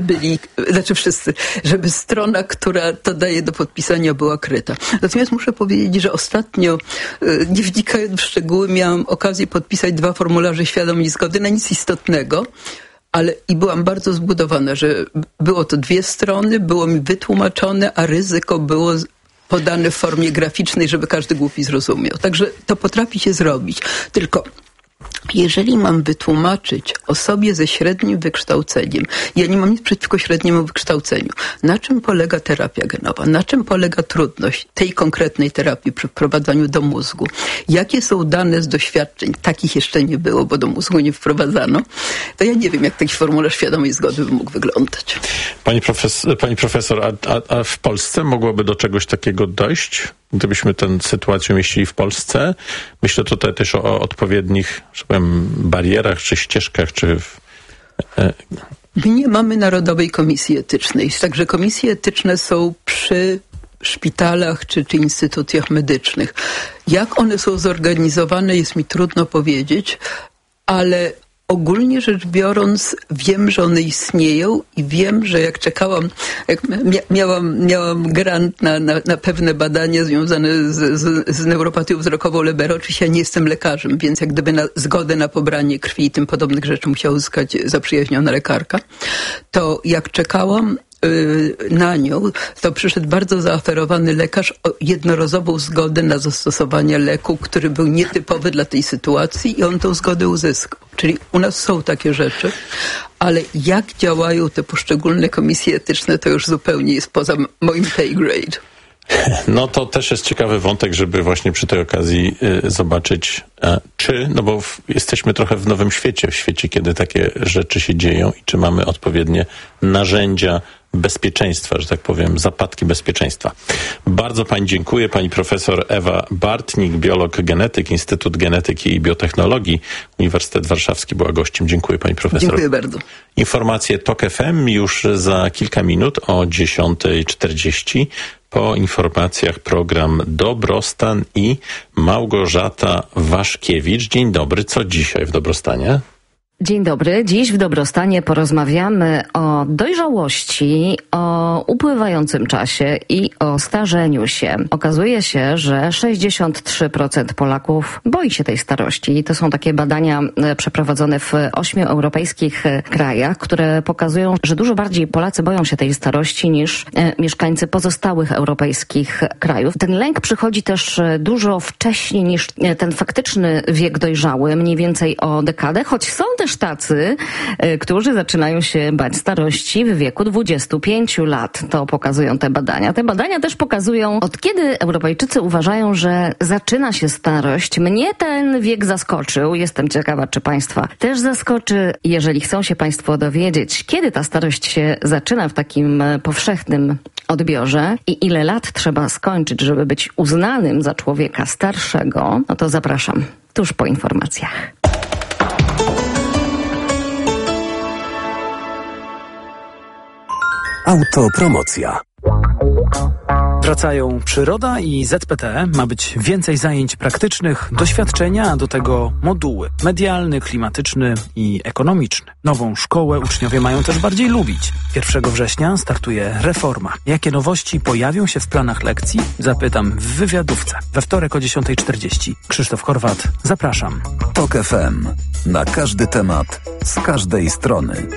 żeby strona, która to daje do podpisania, była kryta. Natomiast muszę powiedzieć, że ostatnio, nie wnikając w szczegóły, miałam okazję podpisać 2 formularze świadomej zgody na nic istotnego, i byłam bardzo zbudowana, że było to 2 strony, było mi wytłumaczone, a ryzyko było podane w formie graficznej, żeby każdy głupi zrozumiał. Także to potrafi się zrobić. Tylko jeżeli mam wytłumaczyć osobie ze średnim wykształceniem, ja nie mam nic przeciwko średniemu wykształceniu, na czym polega terapia genowa, na czym polega trudność tej konkretnej terapii przy wprowadzaniu do mózgu, jakie są dane z doświadczeń, takich jeszcze nie było, bo do mózgu nie wprowadzano, to ja nie wiem, jak taki formularz świadomej zgody by mógł wyglądać. Pani profesor, a w Polsce mogłoby do czegoś takiego dojść? Gdybyśmy tę sytuację mieścili w Polsce, myślę tutaj też o odpowiednich, że powiem, barierach, czy ścieżkach, czy... My nie mamy Narodowej Komisji Etycznej, także komisje etyczne są przy szpitalach czy instytucjach medycznych. Jak one są zorganizowane, jest mi trudno powiedzieć, ale ogólnie rzecz biorąc, wiem, że one istnieją i wiem, że jak czekałam, miałam grant na pewne badania związane z neuropatią wzrokową Lebera. Oczywiście ja nie jestem lekarzem, więc jak gdyby zgodę na pobranie krwi i tym podobnych rzeczy musiała uzyskać zaprzyjaźniona lekarka. To jak czekałam na nią, to przyszedł bardzo zaaferowany lekarz o jednorazową zgodę na zastosowanie leku, który był nietypowy dla tej sytuacji i on tą zgodę uzyskał. Czyli u nas są takie rzeczy, ale jak działają te poszczególne komisje etyczne, to już zupełnie jest poza moim pay grade. No to też jest ciekawy wątek, żeby właśnie przy tej okazji zobaczyć, no bo jesteśmy trochę w nowym świecie, w świecie, kiedy takie rzeczy się dzieją i czy mamy odpowiednie narzędzia bezpieczeństwa, że tak powiem, zapadki bezpieczeństwa. Bardzo pani dziękuję. Pani profesor Ewa Bartnik, biolog genetyk, Instytut Genetyki i Biotechnologii, Uniwersytet Warszawski była gościem. Dziękuję pani profesor. Dziękuję bardzo. Informacje TOK FM już za kilka minut o 10:40. Po informacjach program Dobrostan i Małgorzata Waszkiewicz. Dzień dobry. Co dzisiaj w Dobrostanie? Dzień dobry. Dziś w Dobrostanie porozmawiamy o dojrzałości, o upływającym czasie i o starzeniu się. Okazuje się, że 63% Polaków boi się tej starości. To są takie badania przeprowadzone w 8 europejskich krajach, które pokazują, że dużo bardziej Polacy boją się tej starości niż mieszkańcy pozostałych europejskich krajów. Ten lęk przychodzi też dużo wcześniej niż ten faktyczny wiek dojrzały, mniej więcej o dekadę, choć są też tacy, którzy zaczynają się bać starości w wieku 25 lat. To pokazują te badania. Te badania też pokazują, od kiedy Europejczycy uważają, że zaczyna się starość. Mnie ten wiek zaskoczył. Jestem ciekawa, czy państwa też zaskoczy. Jeżeli chcą się państwo dowiedzieć, kiedy ta starość się zaczyna w takim powszechnym odbiorze i ile lat trzeba skończyć, żeby być uznanym za człowieka starszego, no to zapraszam tuż po informacjach. Autopromocja. Wracają przyroda i ZPT. Ma być więcej zajęć praktycznych, doświadczenia, a do tego moduły medialny, klimatyczny i ekonomiczny. Nową szkołę uczniowie mają też bardziej lubić. 1 września startuje reforma. Jakie nowości pojawią się w planach lekcji? Zapytam w wywiadówce. We wtorek o 10:40. Krzysztof Horwat. Zapraszam. TOK FM. Na każdy temat, z każdej strony.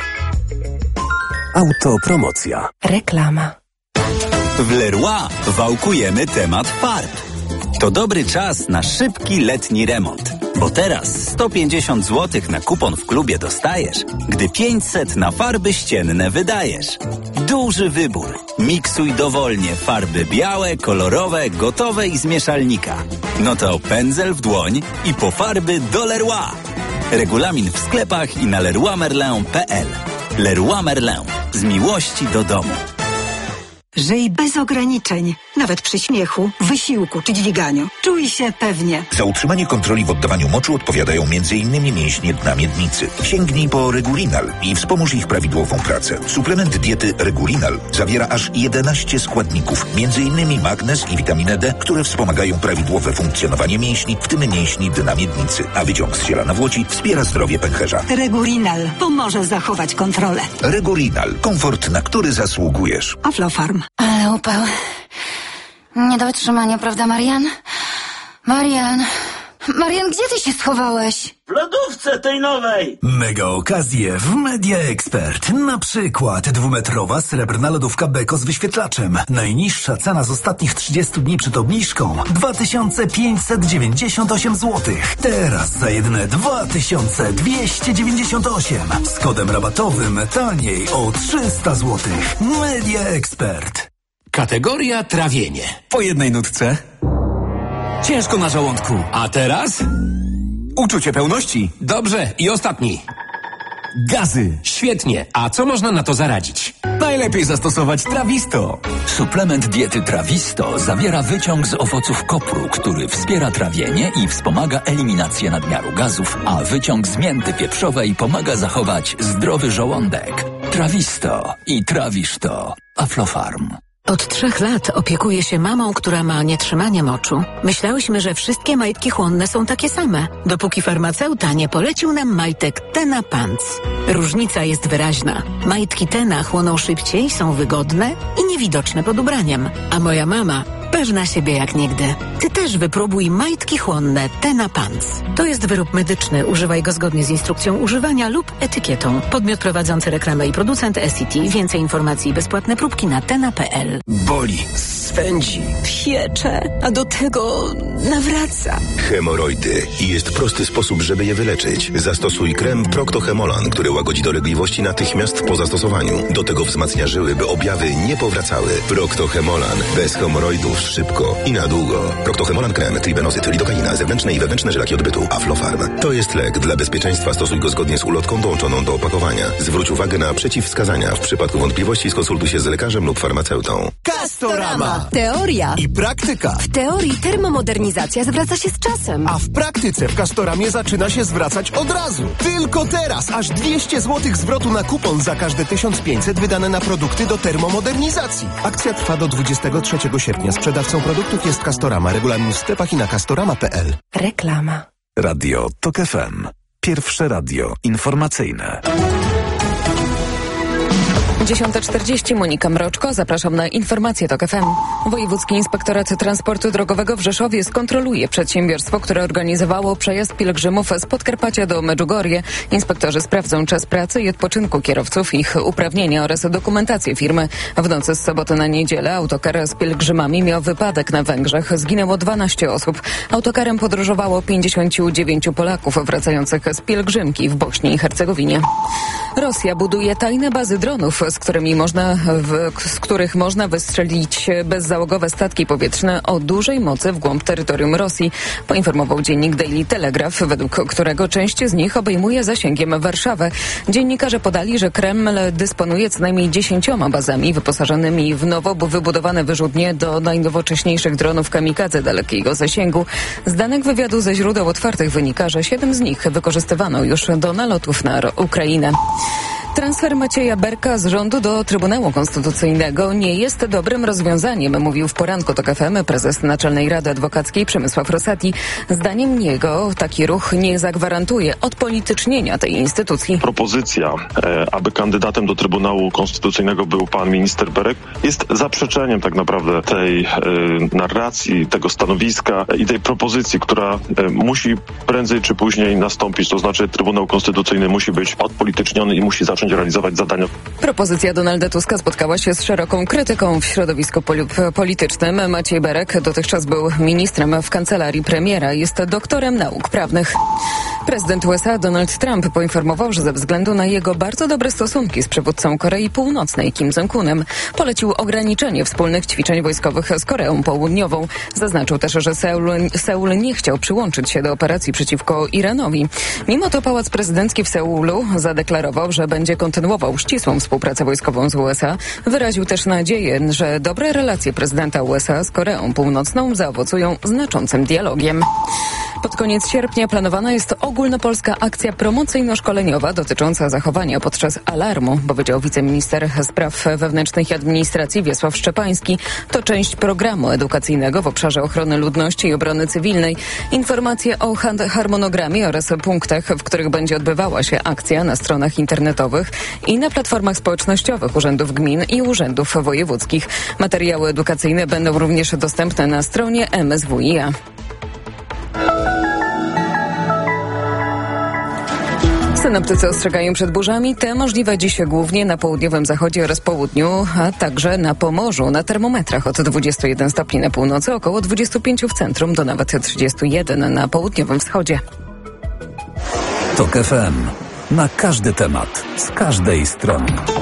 Autopromocja. Reklama. W Leroy wałkujemy temat farb. To dobry czas na szybki letni remont. Bo teraz 150 zł na kupon w klubie dostajesz, gdy 500 na farby ścienne wydajesz. Duży wybór. Miksuj dowolnie farby białe, kolorowe, gotowe i z mieszalnika. No to pędzel w dłoń i po farby do Leroy. Regulamin w sklepach i na leroymerlin.pl. Leroy Merlin. Z miłości do domu. Żyj bez ograniczeń, nawet przy śmiechu, wysiłku czy dźwiganiu. Czuj się pewnie. Za utrzymanie kontroli w oddawaniu moczu odpowiadają m.in. mięśnie dna miednicy. Sięgnij po Regulinal i wspomóż ich prawidłową pracę. Suplement diety Regulinal zawiera aż 11 składników, m.in. magnez i witaminę D, które wspomagają prawidłowe funkcjonowanie mięśni, w tym mięśni dna miednicy. A wyciąg z ciela nawłoci wspiera zdrowie pęcherza. Regulinal pomoże zachować kontrolę. Regulinal. Komfort, na który zasługujesz. Aflofarm. Ale upał. Nie do wytrzymania, prawda, Marian? Marian, gdzie ty się schowałeś? W lodówce tej nowej! Mega okazje w Media Expert. Na przykład 2-metrowa srebrna lodówka Beko z wyświetlaczem. Najniższa cena z ostatnich 30 dni przed obniżką 2598 zł. Teraz za jedyne 2298. Z kodem rabatowym taniej o 300 zł. Media Expert. Kategoria trawienie. Po jednej nutce. Ciężko na żołądku. A teraz? Uczucie pełności. Dobrze. I ostatni. Gazy. Świetnie. A co można na to zaradzić? Najlepiej zastosować Trawisto. Suplement diety Trawisto zawiera wyciąg z owoców kopru, który wspiera trawienie i wspomaga eliminację nadmiaru gazów, a wyciąg z mięty pieprzowej pomaga zachować zdrowy żołądek. Trawisto i trawisz to. Aflofarm. Od 3 lat opiekuję się mamą, która ma nietrzymanie moczu. Myślałyśmy, że wszystkie majtki chłonne są takie same, dopóki farmaceuta nie polecił nam majtek Tena Pants. Różnica jest wyraźna. Majtki Tena chłoną szybciej, są wygodne i niewidoczne pod ubraniem. A moja mama pewna siebie jak nigdy. Ty też wypróbuj majtki chłonne Tena Pants. To jest wyrób medyczny. Używaj go zgodnie z instrukcją używania lub etykietą. Podmiot prowadzący reklamę i producent SCT. Więcej informacji i bezpłatne próbki na tena.pl. Boli, swędzi, Piecze, a do tego nawraca. Hemoroidy. I jest prosty sposób, żeby je wyleczyć. Zastosuj krem Procto-Hemolan, który łagodzi dolegliwości natychmiast po zastosowaniu. Do tego wzmacnia żyły, by objawy nie powracały. Procto-Hemolan. Bez hemoroidów szybko i na długo. Procto-Hemolan krem, tribenozyt, lidokaina, zewnętrzne i wewnętrzne żelaki odbytu. Aflofarm. To jest lek. Dla bezpieczeństwa stosuj go zgodnie z ulotką dołączoną do opakowania. Zwróć uwagę na przeciwwskazania. W przypadku wątpliwości skonsultuj się z lekarzem lub farmaceutą. Castorama. Teoria I praktyka. W teorii termomodernizacja zwraca się z czasem. A w praktyce w Castoramie zaczyna się zwracać od razu. Tylko teraz aż 200 zł zwrotu na kupon za każde 1500 wydane na produkty do termomodernizacji. Akcja trwa do 23 sierpnia. Sprzedawcą produktów jest Castorama. Regulamin w sklepach i na castorama.pl. Reklama. Radio TOK FM. Pierwsze radio informacyjne. 10:40, Monika Mroczko, zapraszam na informacje TOK FM. Wojewódzki Inspektorat Transportu Drogowego w Rzeszowie skontroluje przedsiębiorstwo, które organizowało przejazd pielgrzymów z Podkarpacia do Medjugorje. Inspektorzy sprawdzą czas pracy i odpoczynku kierowców, ich uprawnienia oraz dokumentację firmy. W nocy z soboty na niedzielę autokar z pielgrzymami miał wypadek na Węgrzech. Zginęło 12 osób. Autokarem podróżowało 59 Polaków wracających z pielgrzymki w Bośni i Hercegowinie. Rosja buduje tajne bazy dronów, z których można wystrzelić bezzałogowe statki powietrzne o dużej mocy w głąb terytorium Rosji, poinformował dziennik Daily Telegraph, według którego część z nich obejmuje zasięgiem Warszawę. Dziennikarze podali, że Kreml dysponuje co najmniej 10 bazami wyposażonymi w nowo wybudowane wyrzutnie do najnowocześniejszych dronów kamikadze dalekiego zasięgu. Z danych wywiadu ze źródeł otwartych wynika, że 7 z nich wykorzystywano już do nalotów na Ukrainę. Transfer Macieja Berka z rządu do Trybunału Konstytucyjnego nie jest dobrym rozwiązaniem, mówił w poranku TOK FM prezes Naczelnej Rady Adwokackiej Przemysław Rosati. Zdaniem niego taki ruch nie zagwarantuje odpolitycznienia tej instytucji. Propozycja, aby kandydatem do Trybunału Konstytucyjnego był pan minister Berek, jest zaprzeczeniem tak naprawdę tej narracji, tego stanowiska i tej propozycji, która musi prędzej czy później nastąpić. To znaczy Trybunał Konstytucyjny musi być odpolityczniony i musi zacząć realizować zadania. Propozycja Donalda Tuska spotkała się z szeroką krytyką w środowisku politycznym. Maciej Berek dotychczas był ministrem w kancelarii premiera, jest doktorem nauk prawnych. Prezydent USA Donald Trump poinformował, że ze względu na jego bardzo dobre stosunki z przywódcą Korei Północnej Kim Jong-unem polecił ograniczenie wspólnych ćwiczeń wojskowych z Koreą Południową. Zaznaczył też, że Seul nie chciał przyłączyć się do operacji przeciwko Iranowi. Mimo to Pałac Prezydencki w Seulu zadeklarował, że będzie kontynuował ścisłą współpracę wojskową z USA. Wyraził też nadzieję, że dobre relacje prezydenta USA z Koreą Północną zaowocują znaczącym dialogiem. Pod koniec sierpnia planowana jest ogólnopolska akcja promocyjno-szkoleniowa dotycząca zachowania podczas alarmu, powiedział wiceminister spraw wewnętrznych i administracji Wiesław Szczepański. To część programu edukacyjnego w obszarze ochrony ludności i obrony cywilnej. Informacje o harmonogramie oraz punktach, w których będzie odbywała się akcja na stronach internetowych i na platformach społecznościowych urzędów gmin i urzędów wojewódzkich. Materiały edukacyjne będą również dostępne na stronie MSWiA. Synoptycy ostrzegają przed burzami. Te możliwe dziś głównie na południowym zachodzie oraz południu, a także na Pomorzu. Na termometrach od 21 stopni na północy, około 25 w centrum do nawet 31 na południowym wschodzie. TOK FM. Na każdy temat, z każdej strony.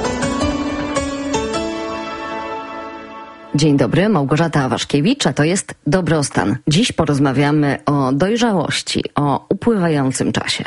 Dzień dobry, Małgorzata Waszkiewicz, a to jest Dobrostan. Dziś porozmawiamy o dojrzałości, o upływającym czasie.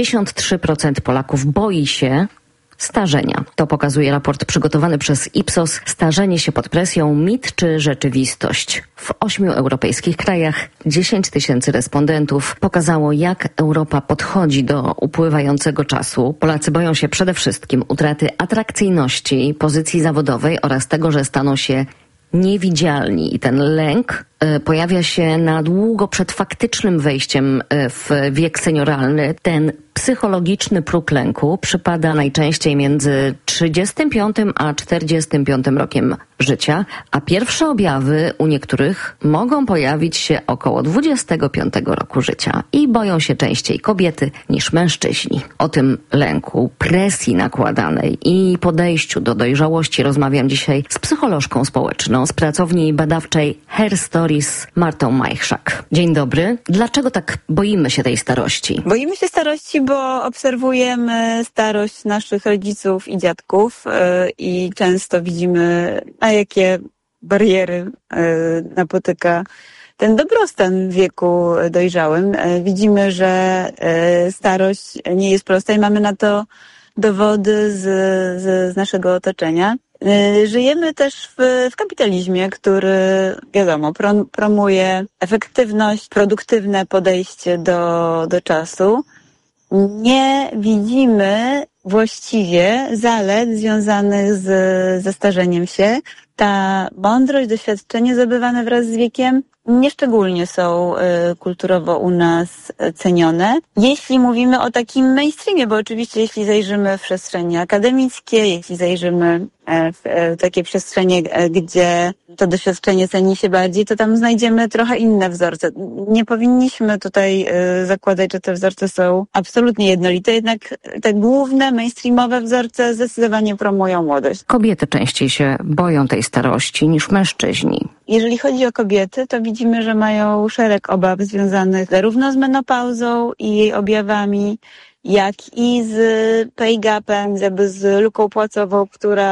63% Polaków boi się starzenia. To pokazuje raport przygotowany przez Ipsos. Starzenie się pod presją, mit czy rzeczywistość? W 8 europejskich krajach 10 000 respondentów pokazało, jak Europa podchodzi do upływającego czasu. Polacy boją się przede wszystkim utraty atrakcyjności, pozycji zawodowej oraz tego, że staną się niewidzialni. I ten lęk pojawia się na długo przed faktycznym wejściem w wiek senioralny. Ten psychologiczny próg lęku przypada najczęściej między 35 a 45 rokiem życia, a pierwsze objawy u niektórych mogą pojawić się około 25 roku życia i boją się częściej kobiety niż mężczyźni. O tym lęku, presji nakładanej i podejściu do dojrzałości rozmawiam dzisiaj z psycholożką społeczną z pracowni badawczej Her Stories Martą Majchrzak. Dzień dobry. Dlaczego tak boimy się tej starości? Boimy się starości, bo obserwujemy starość naszych rodziców i dziadków i często widzimy, na jakie bariery napotyka ten dobrostan w wieku dojrzałym. Widzimy, że starość nie jest prosta i mamy na to dowody z naszego otoczenia. Żyjemy też w kapitalizmie, który, wiadomo, promuje efektywność, produktywne podejście do czasu. Nie widzimy właściwie zalet związanych ze starzeniem się. Ta mądrość, doświadczenie zdobywane wraz z wiekiem nieszczególnie są kulturowo u nas cenione. Jeśli mówimy o takim mainstreamie, bo oczywiście jeśli zajrzymy w przestrzenie akademickie, jeśli zajrzymy w takie przestrzenie, gdzie to doświadczenie ceni się bardziej, to tam znajdziemy trochę inne wzorce. Nie powinniśmy tutaj zakładać, że te wzorce są absolutnie jednolite, jednak te główne mainstreamowe wzorce zdecydowanie promują młodość. Kobiety częściej się boją tej starości niż mężczyźni. Jeżeli chodzi o kobiety, to widzimy, że mają szereg obaw związanych zarówno z menopauzą i jej objawami, jak i z pay gapem, jakby z luką płacową,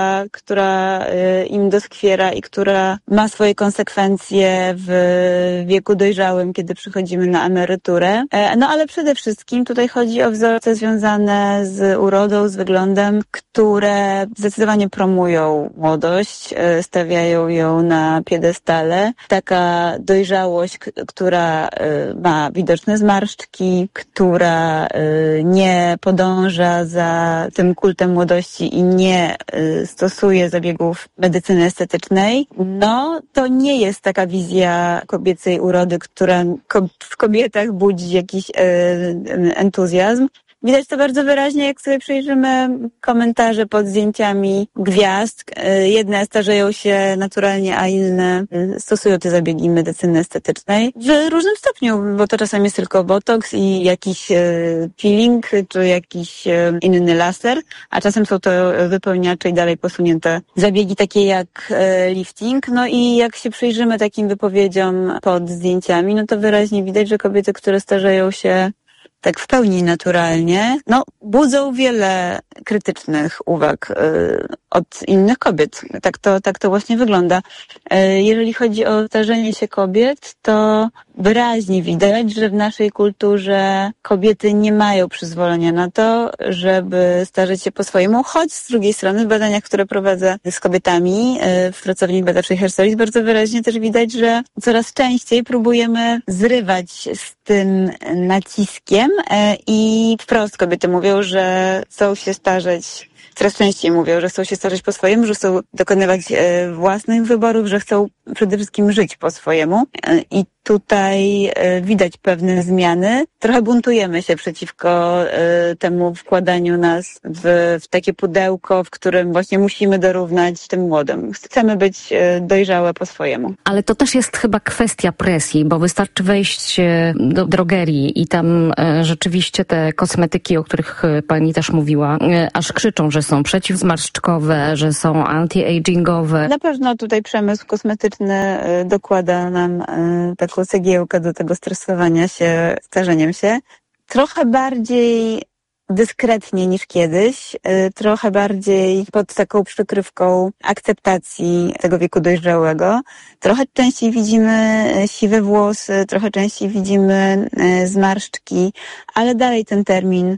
która im doskwiera i która ma swoje konsekwencje w wieku dojrzałym, kiedy przychodzimy na emeryturę. No ale przede wszystkim tutaj chodzi o wzorce związane z urodą, z wyglądem, które zdecydowanie promują młodość, stawiają ją na piedestale. Taka dojrzałość, która ma widoczne zmarszczki, która nie podąża za tym kultem młodości i nie stosuje zabiegów medycyny estetycznej, no to nie jest taka wizja kobiecej urody, która w kobietach budzi jakiś entuzjazm. Widać to bardzo wyraźnie, jak sobie przejrzymy komentarze pod zdjęciami gwiazd. Jedne starzeją się naturalnie, a inne stosują te zabiegi medycyny estetycznej w różnym stopniu, bo to czasem jest tylko botoks i jakiś peeling, czy jakiś inny laser, a czasem są to wypełniacze i dalej posunięte zabiegi takie jak lifting. No i jak się przyjrzymy takim wypowiedziom pod zdjęciami, no to wyraźnie widać, że kobiety, które starzeją się tak w pełni naturalnie, budzą wiele krytycznych uwag od innych kobiet. Tak to właśnie wygląda. Jeżeli chodzi o starzenie się kobiet, to wyraźnie widać, że w naszej kulturze kobiety nie mają przyzwolenia na to, żeby starzeć się po swojemu, choć z drugiej strony w badaniach, które prowadzę z kobietami w pracowni badawczej Herstolis, bardzo wyraźnie też widać, że coraz częściej próbujemy zrywać z tym naciskiem i wprost kobiety mówią, że chcą się starzeć, coraz częściej mówią, że chcą się starzeć po swojemu, że chcą dokonywać własnych wyborów, że chcą przede wszystkim żyć po swojemu i tutaj widać pewne zmiany. Trochę buntujemy się przeciwko temu wkładaniu nas w takie pudełko, w którym właśnie musimy dorównać tym młodym. Chcemy być dojrzałe po swojemu. Ale to też jest chyba kwestia presji, bo wystarczy wejść do drogerii i tam rzeczywiście te kosmetyki, o których pani też mówiła, aż krzyczą, że są przeciwzmarszczkowe, że są anti-agingowe. Na pewno tutaj przemysł kosmetyczny dokłada nam taką cegiełkę do tego stresowania się, starzeniem się. Trochę bardziej dyskretnie niż kiedyś, trochę bardziej pod taką przykrywką akceptacji tego wieku dojrzałego. Trochę częściej widzimy siwe włosy, trochę częściej widzimy zmarszczki, ale dalej ten termin,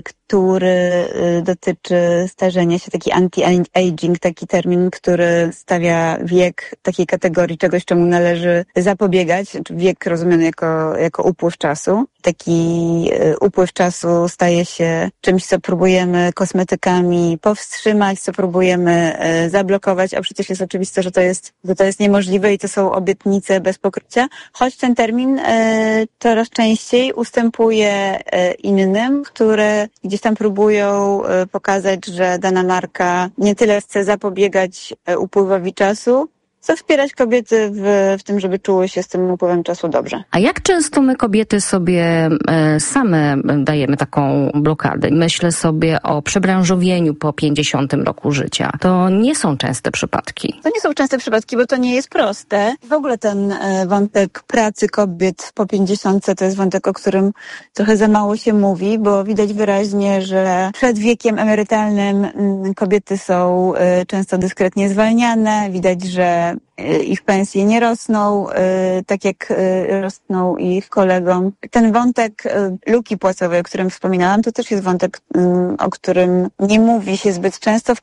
który dotyczy starzenia się, taki anti-aging, taki termin, który stawia wiek takiej kategorii czegoś, czemu należy zapobiegać, wiek rozumiany jako upływ czasu. Taki upływ czasu staje się czymś, co próbujemy kosmetykami powstrzymać, co próbujemy zablokować, a przecież jest oczywiste, że to jest niemożliwe i to są obietnice bez pokrycia, choć ten termin coraz częściej ustępuje innym, które gdzieś tam próbują pokazać, że dana marka nie tyle chce zapobiegać upływowi czasu, co wspierać kobiety w tym, żeby czuły się z tym upływem czasu dobrze. A jak często my kobiety sobie same dajemy taką blokadę? Myślę sobie o przebranżowieniu po 50 roku życia. To nie są częste przypadki. To nie są częste przypadki, bo to nie jest proste. W ogóle ten wątek pracy kobiet po 50 to jest wątek, o którym trochę za mało się mówi, bo widać wyraźnie, że przed wiekiem emerytalnym kobiety są często dyskretnie zwalniane. Widać, że ich pensje nie rosną, tak jak rosną ich kolegom. Ten wątek luki płacowej, o którym wspominałam, to też jest wątek, o którym nie mówi się zbyt często w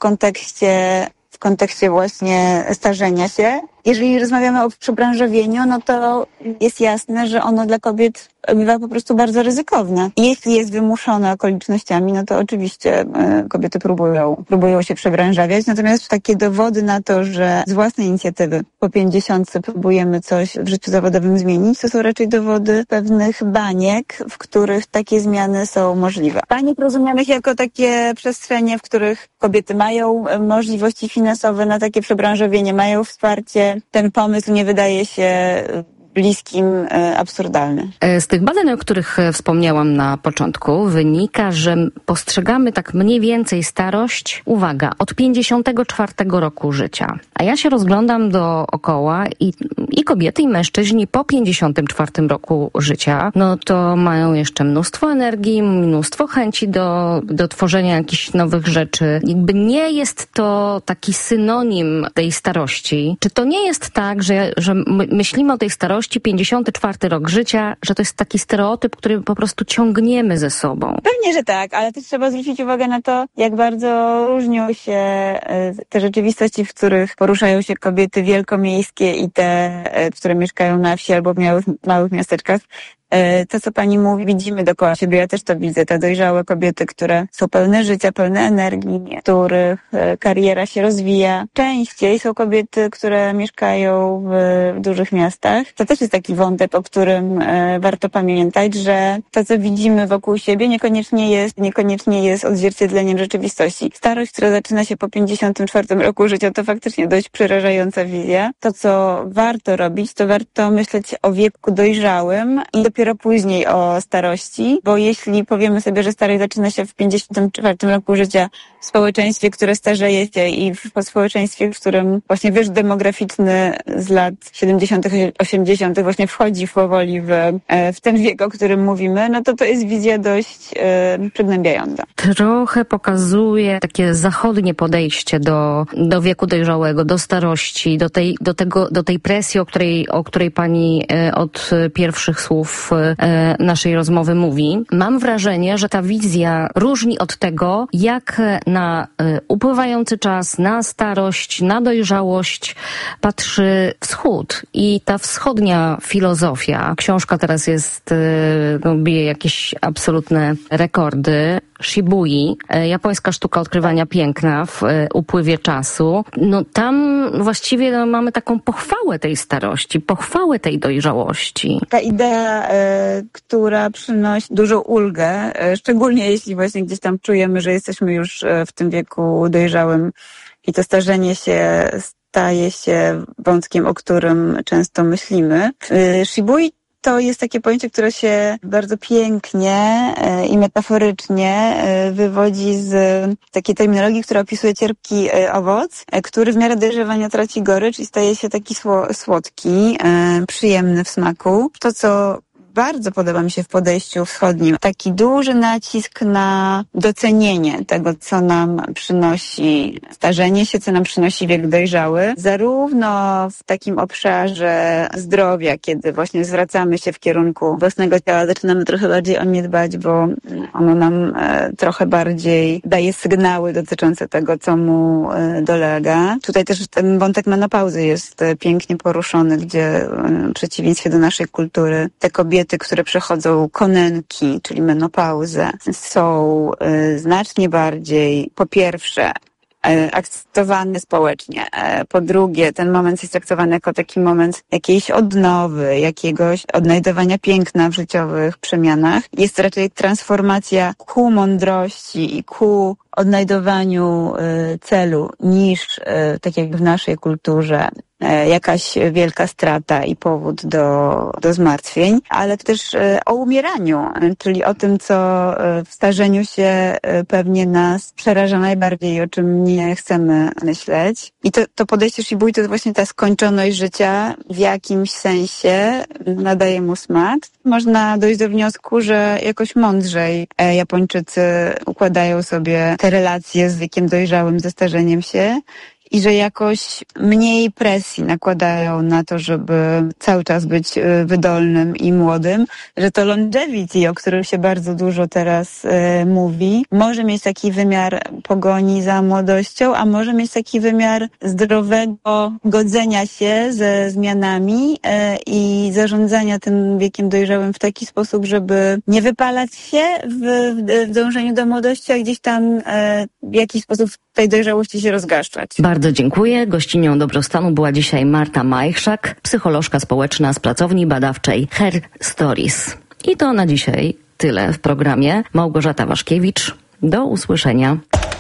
kontekście właśnie starzenia się. Jeżeli rozmawiamy o przebranżowieniu, no to jest jasne, że ono dla kobiet bywa po prostu bardzo ryzykowne. I jeśli jest wymuszone okolicznościami, no to oczywiście kobiety próbują się przebranżawiać. Natomiast takie dowody na to, że z własnej inicjatywy po 50 próbujemy coś w życiu zawodowym zmienić, to są raczej dowody pewnych baniek, w których takie zmiany są możliwe. Baniek rozumianych jako takie przestrzenie, w których kobiety mają możliwości finansowe na takie przebranżowienie, mają wsparcie. Ten pomysł nie wydaje się bliskim, absurdalny. Z tych badań, o których wspomniałam na początku, wynika, że postrzegamy tak mniej więcej starość, uwaga, od 54 roku życia. A ja się rozglądam dookoła i kobiety, i mężczyźni po 54 roku życia, no to mają jeszcze mnóstwo energii, mnóstwo chęci do tworzenia jakichś nowych rzeczy. Jakby nie jest to taki synonim tej starości. Czy to nie jest tak, że myślimy o tej starości 54 rok życia, że to jest taki stereotyp, który po prostu ciągniemy ze sobą? Pewnie, że tak, ale też trzeba zwrócić uwagę na to, jak bardzo różnią się te rzeczywistości, w których poruszają się kobiety wielkomiejskie i te, które mieszkają na wsi albo w małych miasteczkach. To, co pani mówi, widzimy dookoła siebie, ja też to widzę, te dojrzałe kobiety, które są pełne życia, pełne energii, których kariera się rozwija. Częściej są kobiety, które mieszkają w dużych miastach. To też jest taki wątek, o którym warto pamiętać, że to, co widzimy wokół siebie, niekoniecznie jest odzwierciedleniem rzeczywistości. Starość, która zaczyna się po 54 roku życia, to faktycznie dość przerażająca wizja. To, co warto robić, to warto myśleć o wieku dojrzałym i dopiero później o starości, bo jeśli powiemy sobie, że starość zaczyna się w 54 roku życia, społeczeństwie, które starzeje się i w społeczeństwie, w którym właśnie wyż demograficzny z lat 70., 80. właśnie wchodzi powoli w ten wiek, o którym mówimy, no to jest wizja dość przygnębiająca. Trochę pokazuje takie zachodnie podejście do wieku dojrzałego, do starości, do tej presji, o której pani od pierwszych słów naszej rozmowy mówi. Mam wrażenie, że ta wizja różni od tego, jak na upływający czas, na starość, na dojrzałość patrzy Wschód. I ta wschodnia filozofia, książka teraz bije jakieś absolutne rekordy. Shibui, japońska sztuka odkrywania piękna w upływie czasu. No tam właściwie mamy taką pochwałę tej starości, pochwałę tej dojrzałości. Ta idea, która przynosi dużą ulgę, szczególnie jeśli właśnie gdzieś tam czujemy, że jesteśmy już w tym wieku dojrzałym i to starzenie się staje się wątkiem, o którym często myślimy. Shibui to jest takie pojęcie, które się bardzo pięknie i metaforycznie wywodzi z takiej terminologii, która opisuje cierpki owoc, który w miarę dojrzewania traci gorycz i staje się taki słodki, przyjemny w smaku. To, co bardzo podoba mi się w podejściu wschodnim, taki duży nacisk na docenienie tego, co nam przynosi starzenie się, co nam przynosi wiek dojrzały, zarówno w takim obszarze zdrowia, kiedy właśnie zwracamy się w kierunku własnego ciała, zaczynamy trochę bardziej o nie dbać, bo ono nam trochę bardziej daje sygnały dotyczące tego, co mu dolega. Tutaj też ten wątek menopauzy jest pięknie poruszony, gdzie w przeciwieństwie do naszej kultury te kobiety, które przechodzą konenki, czyli menopauzę, są znacznie bardziej, po pierwsze, akceptowane społecznie. Po drugie, ten moment jest traktowany jako taki moment jakiejś odnowy, jakiegoś odnajdowania piękna w życiowych przemianach. Jest to raczej transformacja ku mądrości i ku odnajdowaniu celu niż, tak jak w naszej kulturze, jakaś wielka strata i powód do zmartwień, ale też o umieraniu, czyli o tym, co w starzeniu się pewnie nas przeraża najbardziej, o czym nie chcemy myśleć. I to podejście Shibui to jest właśnie ta skończoność życia w jakimś sensie nadaje mu smak. Można dojść do wniosku, że jakoś mądrzej Japończycy układają sobie te relacje z wiekiem dojrzałym, ze starzeniem się i że jakoś mniej presji nakładają na to, żeby cały czas być wydolnym i młodym, że to longevity, o którym się bardzo dużo teraz mówi, może mieć taki wymiar pogoni za młodością, a może mieć taki wymiar zdrowego godzenia się ze zmianami i zarządzania tym wiekiem dojrzałym w taki sposób, żeby nie wypalać się w dążeniu do młodości, a gdzieś tam w jakiś sposób w tej dojrzałości się rozgaszczać. Bardzo dziękuję. Gościnią Dobrostanu była dzisiaj Marta Majchrzak, psycholożka społeczna z pracowni badawczej Her Stories. I to na dzisiaj tyle w programie. Małgorzata Waszkiewicz. Do usłyszenia.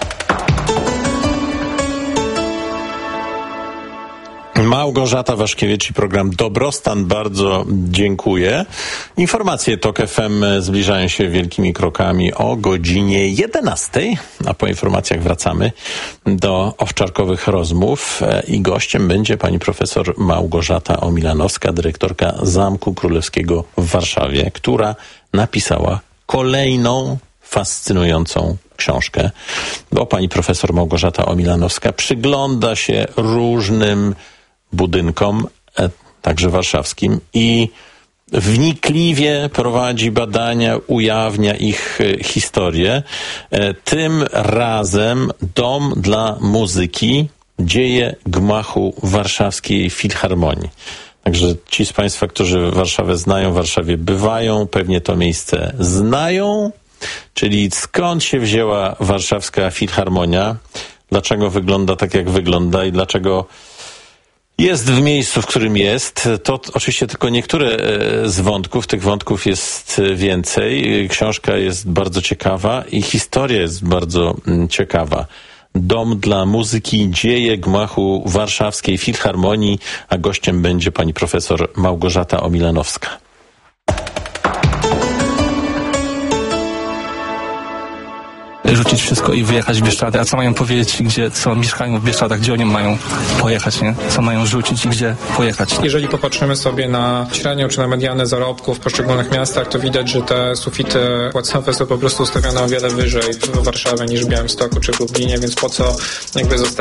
Małgorzata Waszkiewicz i program Dobrostan. Bardzo dziękuję. Informacje TOK FM zbliżają się wielkimi krokami o godzinie 11, a po informacjach wracamy do owczarkowych rozmów i gościem będzie pani profesor Małgorzata Omilanowska, dyrektorka Zamku Królewskiego w Warszawie, która napisała kolejną fascynującą książkę, bo pani profesor Małgorzata Omilanowska przygląda się różnym budynkom, także warszawskim, i wnikliwie prowadzi badania, ujawnia ich historię. Tym razem Dom dla muzyki, dzieje gmachu Warszawskiej Filharmonii. Także ci z państwa, którzy Warszawę znają, w Warszawie bywają, pewnie to miejsce znają. Czyli skąd się wzięła Warszawska Filharmonia, dlaczego wygląda tak, jak wygląda i dlaczego jest w miejscu, w którym jest. To oczywiście tylko niektóre z wątków. Tych wątków jest więcej. Książka jest bardzo ciekawa i historia jest bardzo ciekawa. Dom dla muzyki, dzieje gmachu Warszawskiej Filharmonii, a gościem będzie pani profesor Małgorzata Omilanowska. rzucić wszystko i wyjechać w Bieszczady, a co mają powiedzieć, co mieszkają w Bieszczadach, gdzie oni mają pojechać, nie? Co mają rzucić i gdzie pojechać. Jeżeli popatrzymy sobie na średnią czy na medianę zarobków w poszczególnych miastach, to widać, że te sufity płacowe są po prostu ustawione o wiele wyżej w Warszawie niż w Białymstoku czy w Lublinie, więc po co zostawiać